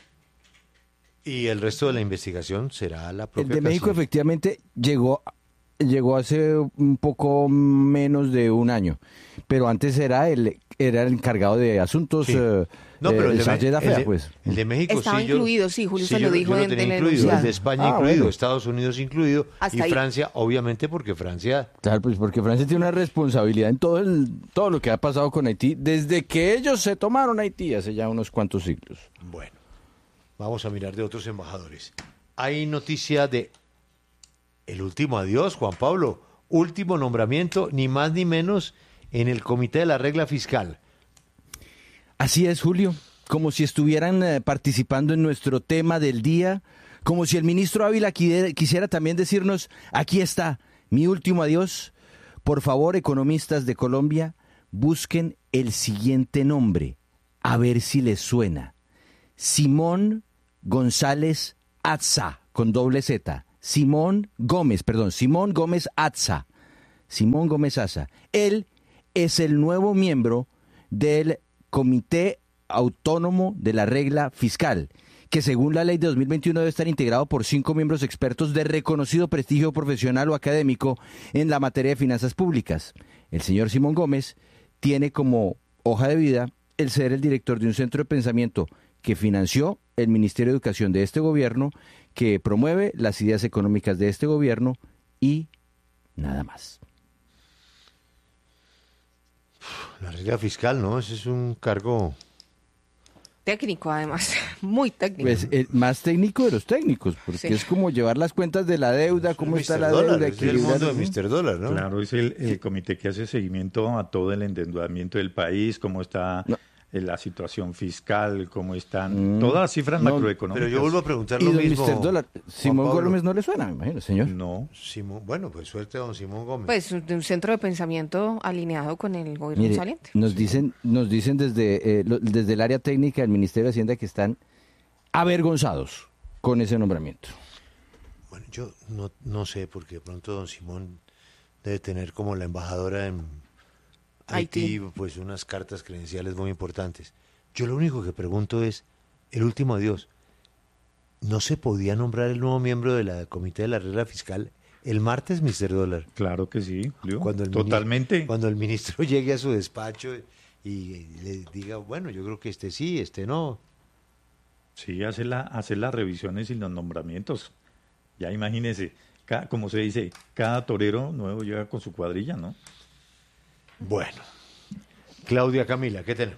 Y el resto de la investigación será la El propia de México Cancillería. efectivamente llegó, llegó hace un poco menos de un año, pero antes era el era el encargado de asuntos Sí. eh, No, pero eh, el de, Sánchez Me- Lafea, el de- pues. el de México Estaba sí, yo- incluido, sí, Julio sí, se lo yo- dijo yo lo en- tenía en el incluido, el enunciado. de España Ah, incluido, bueno. Estados Unidos incluido Hasta y ahí. Francia, obviamente, porque Francia Claro, pues porque Francia tiene una responsabilidad en todo el, todo lo que ha pasado con Haití desde que ellos se tomaron Haití hace ya unos cuantos siglos. Bueno, vamos a mirar de otros embajadores. Hay noticia de el último adiós, Juan Pablo. Último nombramiento, ni más ni menos, en el Comité de la Regla Fiscal. Así es, Julio, como si estuvieran eh, participando en nuestro tema del día, como si el ministro Ávila qui- quisiera también decirnos, aquí está, mi último adiós. Por favor, economistas de Colombia, busquen el siguiente nombre, a ver si les suena. Simón González Atza, con doble Z. Simón Gómez, perdón, Simón Gómez Atza. Simón Gómez Atza. Él es el nuevo miembro del Comité Autónomo de la Regla Fiscal, que según la ley de dos mil veintiuno debe estar integrado por cinco miembros expertos de reconocido prestigio profesional o académico en la materia de finanzas públicas. El señor Simón Gómez tiene como hoja de vida el ser el director de un centro de pensamiento que financió el Ministerio de Educación de este gobierno, que promueve las ideas económicas de este gobierno y nada más. La regla fiscal, ¿no? Ese es un cargo... Técnico, además, muy técnico. Pues el más técnico de los técnicos, porque Sí. es como llevar las cuentas de la deuda, cómo está mister la Dólar, deuda. es el mundo de mister Dólar, ¿no? Claro, es el, el comité que hace seguimiento a todo el endeudamiento del país, cómo está eh, la situación fiscal, cómo están Mm. todas las cifras No, macroeconómicas. Pero yo vuelvo a preguntar Y lo don mismo. mister Dólar, Simón Juan Pablo. Gómez no le suena, me imagino, señor. No. Simón, bueno, pues suerte a don Simón Gómez. Pues de un centro de pensamiento alineado con el gobierno Mire, saliente. nos dicen, nos dicen desde, eh, lo- desde el área técnica del Ministerio de Hacienda que están avergonzados con ese nombramiento. Bueno, yo no, no sé, porque de pronto don Simón debe tener como la embajadora en Haití, Haití. pues unas cartas credenciales muy importantes. Yo lo único que pregunto es, el último adiós, ¿no se podía nombrar el nuevo miembro de la Comité de la Regla Fiscal el martes, mister Dólar? Claro que sí, Julio. Cuando el Totalmente. Ministro, cuando el ministro llegue a su despacho y le diga, bueno, yo creo que este sí, este no. Sí, hace, la, hace las revisiones y los nombramientos. Ya imagínese, ca- como se dice, cada torero nuevo llega con su cuadrilla, ¿no? Bueno. Claudia Camila, ¿qué tenemos?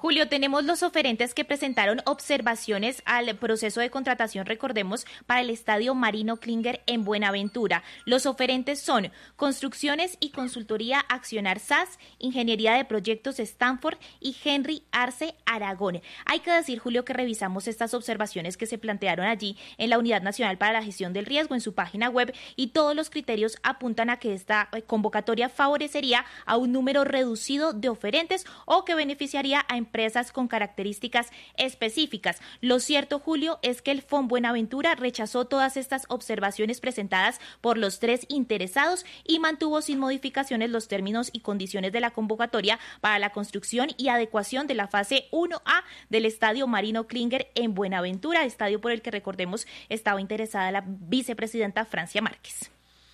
Julio, tenemos los oferentes que presentaron observaciones al proceso de contratación, recordemos, para el Estadio Marino Klinger en Buenaventura. Los oferentes son Construcciones y Consultoría Accionar S A S, Ingeniería de Proyectos Stanford y Henry Arce Aragón. Hay que decir, Julio, que revisamos estas observaciones que se plantearon allí en la Unidad Nacional para la Gestión del Riesgo en su página web, y todos los criterios apuntan a que esta convocatoria favorecería a un número reducido de oferentes o que beneficiaría a empresas con características específicas. Lo cierto, Julio, es que el F O N Buenaventura rechazó todas estas observaciones presentadas por los tres interesados y mantuvo sin modificaciones los términos y condiciones de la convocatoria para la construcción y adecuación de la fase uno A del Estadio Marino Klinger en Buenaventura, estadio por el que, recordemos, estaba interesada la vicepresidenta Francia Márquez.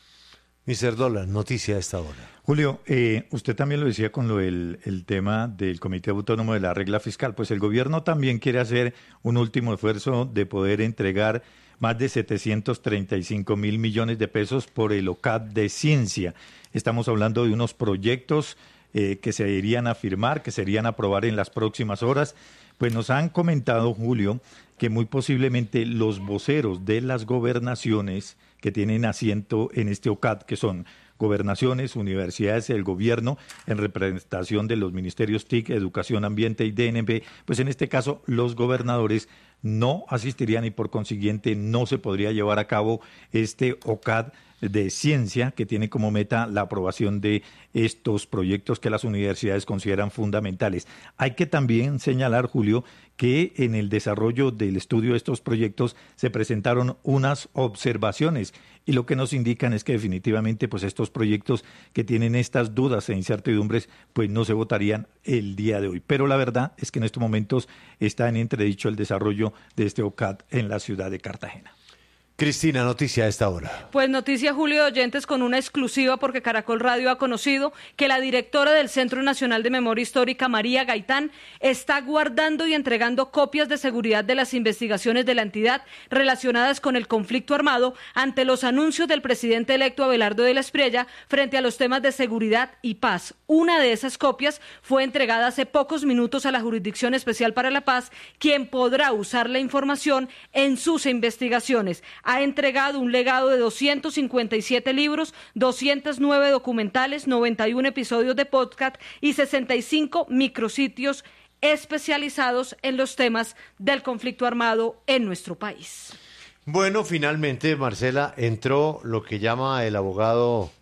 mister Dólar, noticia a esta hora. Julio, eh, usted también lo decía con lo del el tema del Comité Autónomo de la Regla Fiscal. Pues el gobierno también quiere hacer un último esfuerzo de poder entregar más de setecientos treinta y cinco mil millones de pesos por el O C A D de ciencia. Estamos hablando de unos proyectos eh, que se irían a firmar, que se irían a aprobar en las próximas horas. Pues nos han comentado, Julio, que muy posiblemente los voceros de las gobernaciones que tienen asiento en este O C A D, que son gobernaciones, universidades, el gobierno, en representación de los ministerios T I C, Educación, Ambiente y D N B, pues en este caso los gobernadores no asistirían y por consiguiente no se podría llevar a cabo este O C A D de ciencia, que tiene como meta la aprobación de estos proyectos que las universidades consideran fundamentales. Hay que también señalar, Julio, que en el desarrollo del estudio de estos proyectos se presentaron unas observaciones y lo que nos indican es que definitivamente pues estos proyectos que tienen estas dudas e incertidumbres pues no se votarían el día de hoy. Pero la verdad es que en estos momentos está en entredicho el desarrollo de este O C A D en la ciudad de Cartagena. Cristina, noticia a esta hora. Pues noticia, Julio, de oyentes, con una exclusiva, porque Caracol Radio ha conocido que la directora del Centro Nacional de Memoria Histórica, María Gaitán, está guardando y entregando copias de seguridad de las investigaciones de la entidad relacionadas con el conflicto armado ante los anuncios del presidente electo Abelardo de la Espriella frente a los temas de seguridad y paz. Una de esas copias fue entregada hace pocos minutos a la Jurisdicción Especial para la Paz, quien podrá usar la información en sus investigaciones. Ha entregado un legado de doscientos cincuenta y siete libros, doscientos nueve documentales, noventa y uno episodios de podcast y sesenta y cinco micrositios especializados en los temas del conflicto armado en nuestro país. Bueno, finalmente, Marcela, entró lo que llama el abogado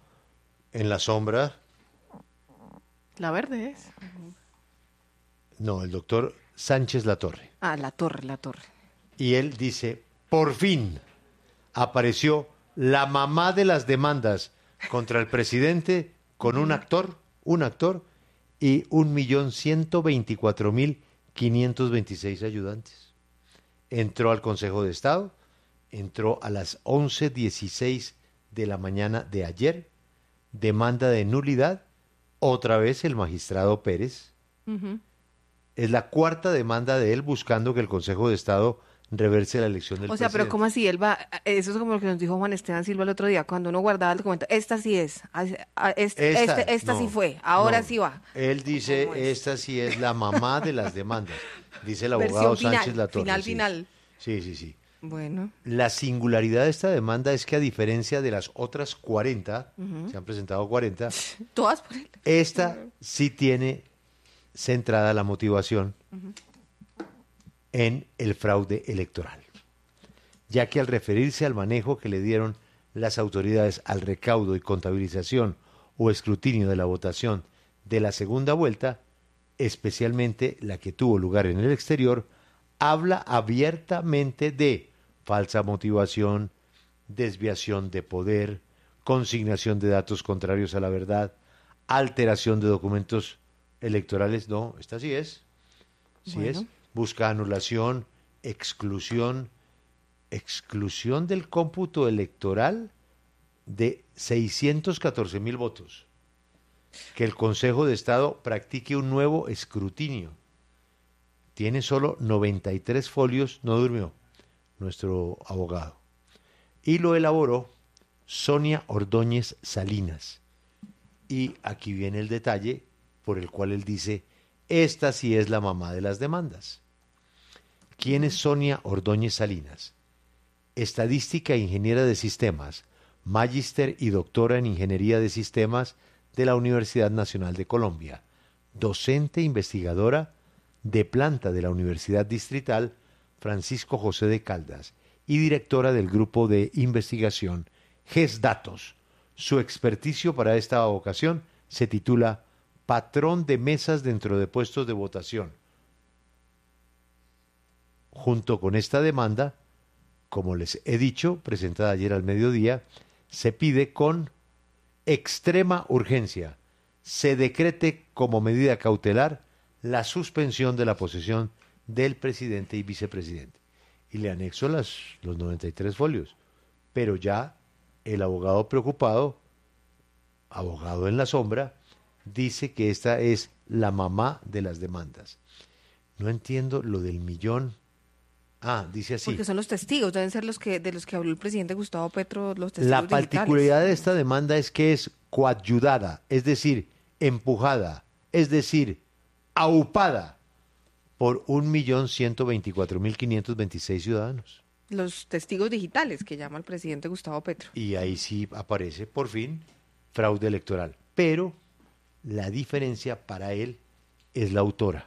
en la sombra. La Verde es. No, el doctor Sánchez Latorre. Ah, Latorre, Latorre. Y él dice, por fin apareció la mamá de las demandas contra el presidente con un actor, un actor y un millón ciento veinticuatro mil quinientos veintiséis ayudantes. Entró al Consejo de Estado, entró a las once dieciséis de la mañana de ayer, demanda de nulidad, otra vez el magistrado Pérez. Uh-huh. Es la cuarta demanda de él buscando que el Consejo de Estado reverse la elección del presidente. O sea, pero ¿cómo así? Él va, eso es como lo que nos dijo Juan Esteban Silva el otro día, cuando uno guardaba el documento, esta sí es, este, esta, este, esta no, sí fue, ahora no, sí va. Él dice, esta sí es la mamá de las demandas, dice el abogado final, Sánchez Latorre. Final, sí. final. Sí, sí, sí. Bueno. La singularidad de esta demanda es que a diferencia de las otras cuarenta, uh-huh. se han presentado cuarenta, todas por él. Esta sí tiene centrada la motivación uh-huh. en el fraude electoral, ya que al referirse al manejo que le dieron las autoridades al recaudo y contabilización o escrutinio de la votación de la segunda vuelta, especialmente la que tuvo lugar en el exterior, habla abiertamente de falsa motivación, desviación de poder, consignación de datos contrarios a la verdad, alteración de documentos electorales. No, esta sí es, sí bueno. es. Busca anulación, exclusión, exclusión del cómputo electoral de seiscientos catorce mil votos. Que el Consejo de Estado practique un nuevo escrutinio. Tiene solo noventa y tres folios, no durmió nuestro abogado. Y lo elaboró Sonia Ordóñez Salinas. Y aquí viene el detalle por el cual él dice Esta sí es la mamá de las demandas. ¿Quién es Sonia Ordóñez Salinas? Estadística e ingeniera de sistemas, magíster y doctora en ingeniería de sistemas de la Universidad Nacional de Colombia, docente investigadora de planta de la Universidad Distrital Francisco José de Caldas y directora del grupo de investigación GESDatos. Su experticio para esta ocasión se titula Patrón de mesas dentro de puestos de votación. Junto con esta demanda, como les he dicho, presentada ayer al mediodía, se pide con extrema urgencia se decrete como medida cautelar la suspensión de la posesión del presidente y vicepresidente. Y le anexo las, los noventa y tres folios. Pero ya el abogado preocupado, abogado en la sombra, dice que esta es la mamá de las demandas. No entiendo lo del millón. Ah, dice así. Porque son los testigos, deben ser los que de los que habló el presidente Gustavo Petro, los testigos La digitales. particularidad de esta demanda es que es coadyudada, es decir, empujada, es decir, aupada por un millón ciento veinticuatro mil quinientos veintiséis ciudadanos. Los testigos digitales que llama el presidente Gustavo Petro. Y ahí sí aparece, por fin, fraude electoral. Pero la diferencia para él es la autora.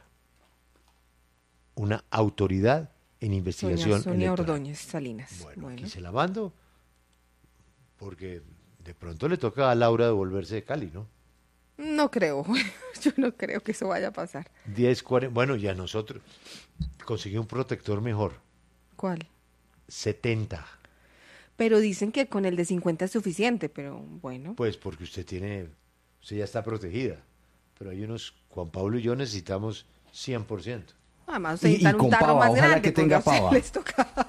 Una autoridad en investigación Sonia, Sonia electoral. Ordóñez Salinas. Bueno, Bueno. aquí se la mando, porque de pronto le toca a Laura devolverse de Cali, ¿no? No creo, yo no creo que eso vaya a pasar. diez, cuarenta, bueno, ya nosotros conseguí un protector mejor, ¿Cuál? setenta. Pero dicen que con el de cincuenta es suficiente, pero bueno. Pues porque usted tiene, usted ya está protegida, pero hay unos, Juan Pablo y yo necesitamos cien por ciento. Además, ustedes necesitan un tarro más grande. que tenga porque a pava. ustedes les toca.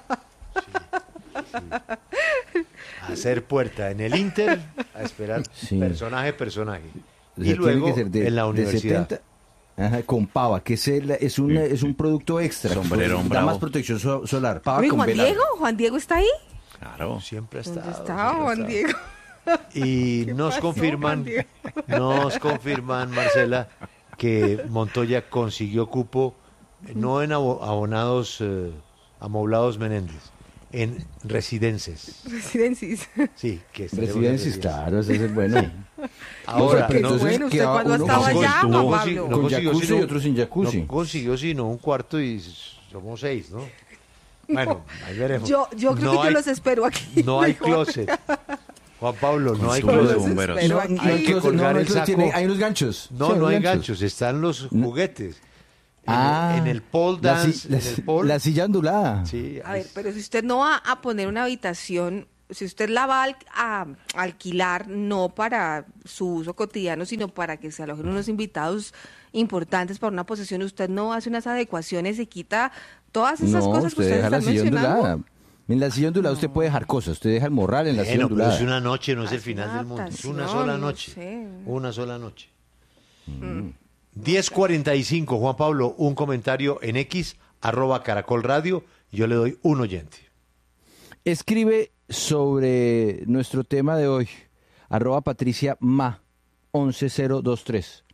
Hacer puerta en el Inter, a esperar Sí. personaje, personaje. O Y sea, luego tiene que ser de- en la de universidad. setenta, ajá, con pava, que es, el- es, un, es un producto extra. Sombrerón da bravo. más protección so- solar. Pava Oye, con Juan vela. Diego, Juan Diego está ahí. Claro. Siempre ha ¿Dónde estado. está siempre ha Juan estado. Diego? Y nos pasó, confirman, Juan Diego? nos confirman, Marcela, que Montoya consiguió cupo, no en abo- abonados eh, amoblados Menéndez, en residences. Residencis. Sí, que estaremos en Residencias, claro, ese es el bueno. Ahora, pero no- entonces bueno, ¿usted queda cuándo ha uno estado con- allá, no Juan consi- Pablo? no Con consiguió jacuzzi sino- y otro sin jacuzzi. No consiguió sino un cuarto y somos seis, ¿no? Bueno, ahí veremos. Yo, yo creo No que yo hay- los espero aquí. No hay mejor. closet. Juan Pablo, no hay Consumo de closet. bomberos. Pero No, aquí- no Hay que closet, colgar no, no el closet, saco. tiene- hay unos ganchos. No, Sí, no hay unos ganchos, están los juguetes. En, Ah, el, en el pole la, dance, si- la, en el pole. la silla ondulada. Sí, A ahí ver, pero si usted no va a poner una habitación, si usted la va a, al- a alquilar no para su uso cotidiano, sino para que se alojen unos invitados importantes para una posesión, usted no hace unas adecuaciones y quita todas esas No, cosas que usted ustedes deja la están silla mencionando. ondulada. En la silla ondulada usted puede dejar cosas. Usted deja el morral en la silla Bueno, pero ondulada. es una noche, no es el Hace final una del mundo. Es una adaptación, sola no noche. sé. Una sola noche. Mm. diez cuarenta y cinco, Juan Pablo, un comentario en X, arroba Caracol Radio, yo le doy un oyente. Escribe sobre nuestro tema de hoy, arroba Patricia Ma, once cero veintitrés.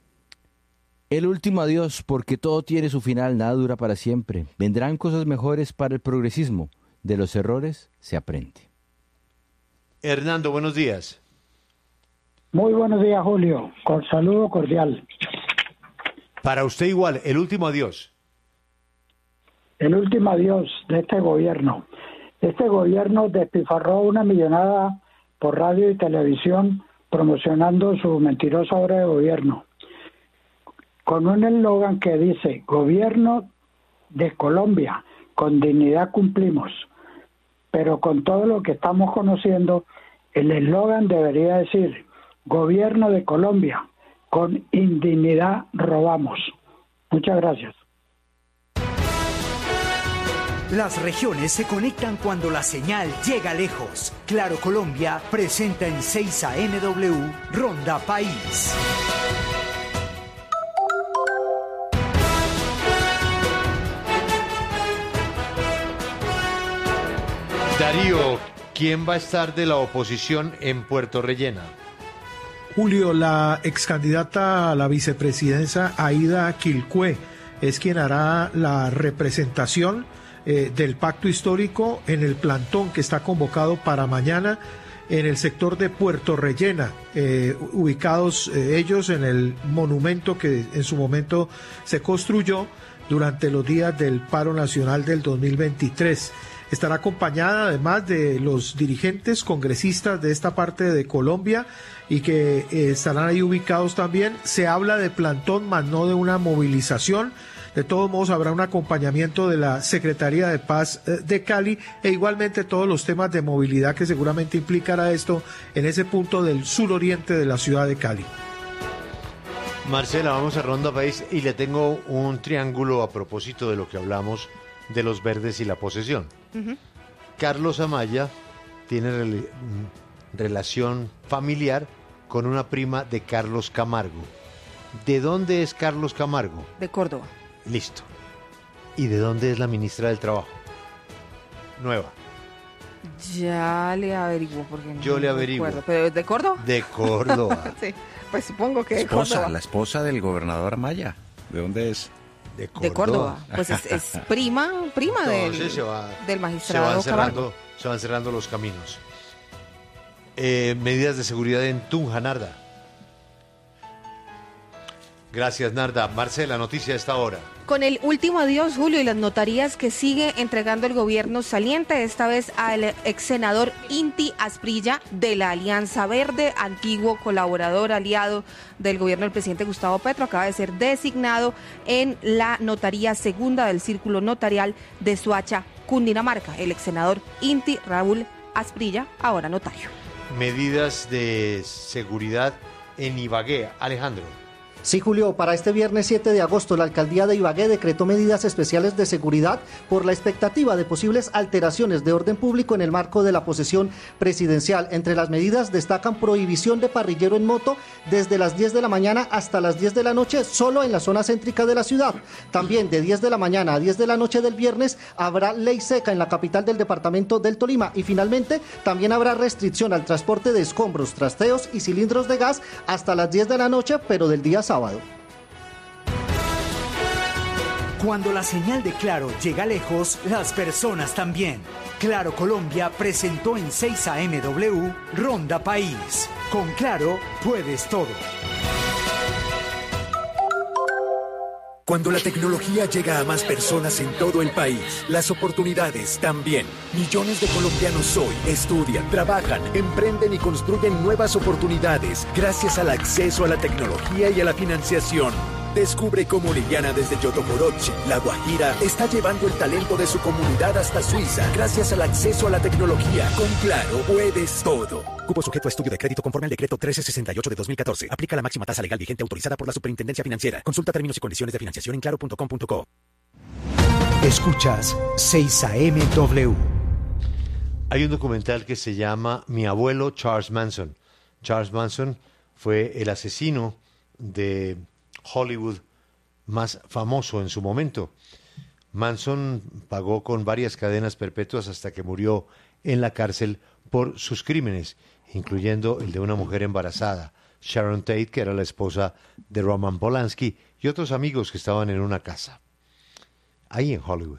El último adiós, porque todo tiene su final, nada dura para siempre. Vendrán cosas mejores para el progresismo. De los errores se aprende. Hernando, buenos días. Muy buenos días, Julio. Con saludo cordial. Para usted igual, el último adiós. El último adiós de este gobierno. Este gobierno despilfarró una millonada por radio y televisión promocionando su mentirosa obra de gobierno. Con un eslogan que dice, gobierno de Colombia, con dignidad cumplimos. Pero con todo lo que estamos conociendo, el eslogan debería decir, gobierno de Colombia, con indignidad robamos. Muchas gracias. Las regiones se conectan cuando la señal llega lejos. Claro Colombia presenta en seis A M W Ronda País. Darío, ¿quién va a estar de la oposición en Puerto Rellena? Julio, la ex candidata a la vicepresidencia Aida Quilcue es quien hará la representación eh, del pacto histórico en el plantón que está convocado para mañana en el sector de Puerto Rellena, eh, ubicados eh, ellos en el monumento que en su momento se construyó durante los días del paro nacional del dos mil veintitrés. Estará acompañada además de los dirigentes congresistas de esta parte de Colombia y que eh, estarán ahí ubicados también. Se habla de plantón, más no de una movilización. De todos modos, habrá un acompañamiento de la Secretaría de Paz eh, de Cali e igualmente todos los temas de movilidad que seguramente implicará esto en ese punto del suroriente de la ciudad de Cali. Marcela, vamos a Ronda País y le tengo un triángulo a propósito de lo que hablamos de los verdes y la posesión. Uh-huh. Carlos Amaya tiene rel- relación familiar con una prima de Carlos Camargo. ¿De dónde es Carlos Camargo? De Córdoba. Listo. ¿Y de dónde es la ministra del Trabajo? Nueva. Ya le averiguo porque no Yo le averiguo. Recuerdo. ¿Pero de Córdoba? De Córdoba. Sí, pues supongo que de esposa, Córdoba. La esposa del gobernador Amaya. ¿De dónde es? De Córdoba. De Córdoba. Pues es, es prima, prima Entonces del, se va, del magistrado se van cerrando, Camargo. se van cerrando los caminos. Eh, medidas de seguridad en Tunja, Narda. Gracias, Narda. Marcela, noticia a esta hora. Con el último adiós, Julio, y las notarías que sigue entregando el gobierno saliente, esta vez al ex senador Inti Asprilla de la Alianza Verde, antiguo colaborador aliado del gobierno del presidente Gustavo Petro, acaba de ser designado en la notaría segunda del Círculo Notarial de Soacha, Cundinamarca. El ex senador Inti Raúl Asprilla, ahora notario. Medidas de seguridad en Ibagué. Alejandro. Sí, Julio, para este viernes siete de agosto la alcaldía de Ibagué decretó medidas especiales de seguridad por la expectativa de posibles alteraciones de orden público en el marco de la posesión presidencial. Entre las medidas destacan prohibición de parrillero en moto desde las diez de la mañana hasta las diez de la noche solo en la zona céntrica de la ciudad. También de diez de la mañana a diez de la noche del viernes habrá ley seca en la capital del departamento del Tolima y finalmente también habrá restricción al transporte de escombros, trasteos y cilindros de gas hasta las diez de la noche, pero del día sábado. Cuando la señal de Claro llega lejos, las personas también. Claro Colombia presentó en seis A M W Ronda País. Con Claro puedes todo. Cuando la tecnología llega a más personas en todo el país, las oportunidades también. Millones de colombianos hoy estudian, trabajan, emprenden y construyen nuevas oportunidades gracias al acceso a la tecnología y a la financiación. Descubre cómo Liliana desde Yotokorochi, La Guajira, está llevando el talento de su comunidad hasta Suiza gracias al acceso a la tecnología. Con Claro puedes todo. Cupo sujeto a estudio de crédito conforme al decreto trece sesenta y ocho de dos mil catorce. Aplica la máxima tasa legal vigente autorizada por la Superintendencia Financiera. Consulta términos y condiciones de financiación en claro punto com punto co. Escuchas seis A M W. Hay un documental que se llama Mi abuelo Charles Manson. Charles Manson fue el asesino de Hollywood más famoso en su momento. Manson pagó con varias cadenas perpetuas hasta que murió en la cárcel por sus crímenes, incluyendo el de una mujer embarazada, Sharon Tate, que era la esposa de Roman Polanski, y otros amigos que estaban en una casa, ahí en Hollywood.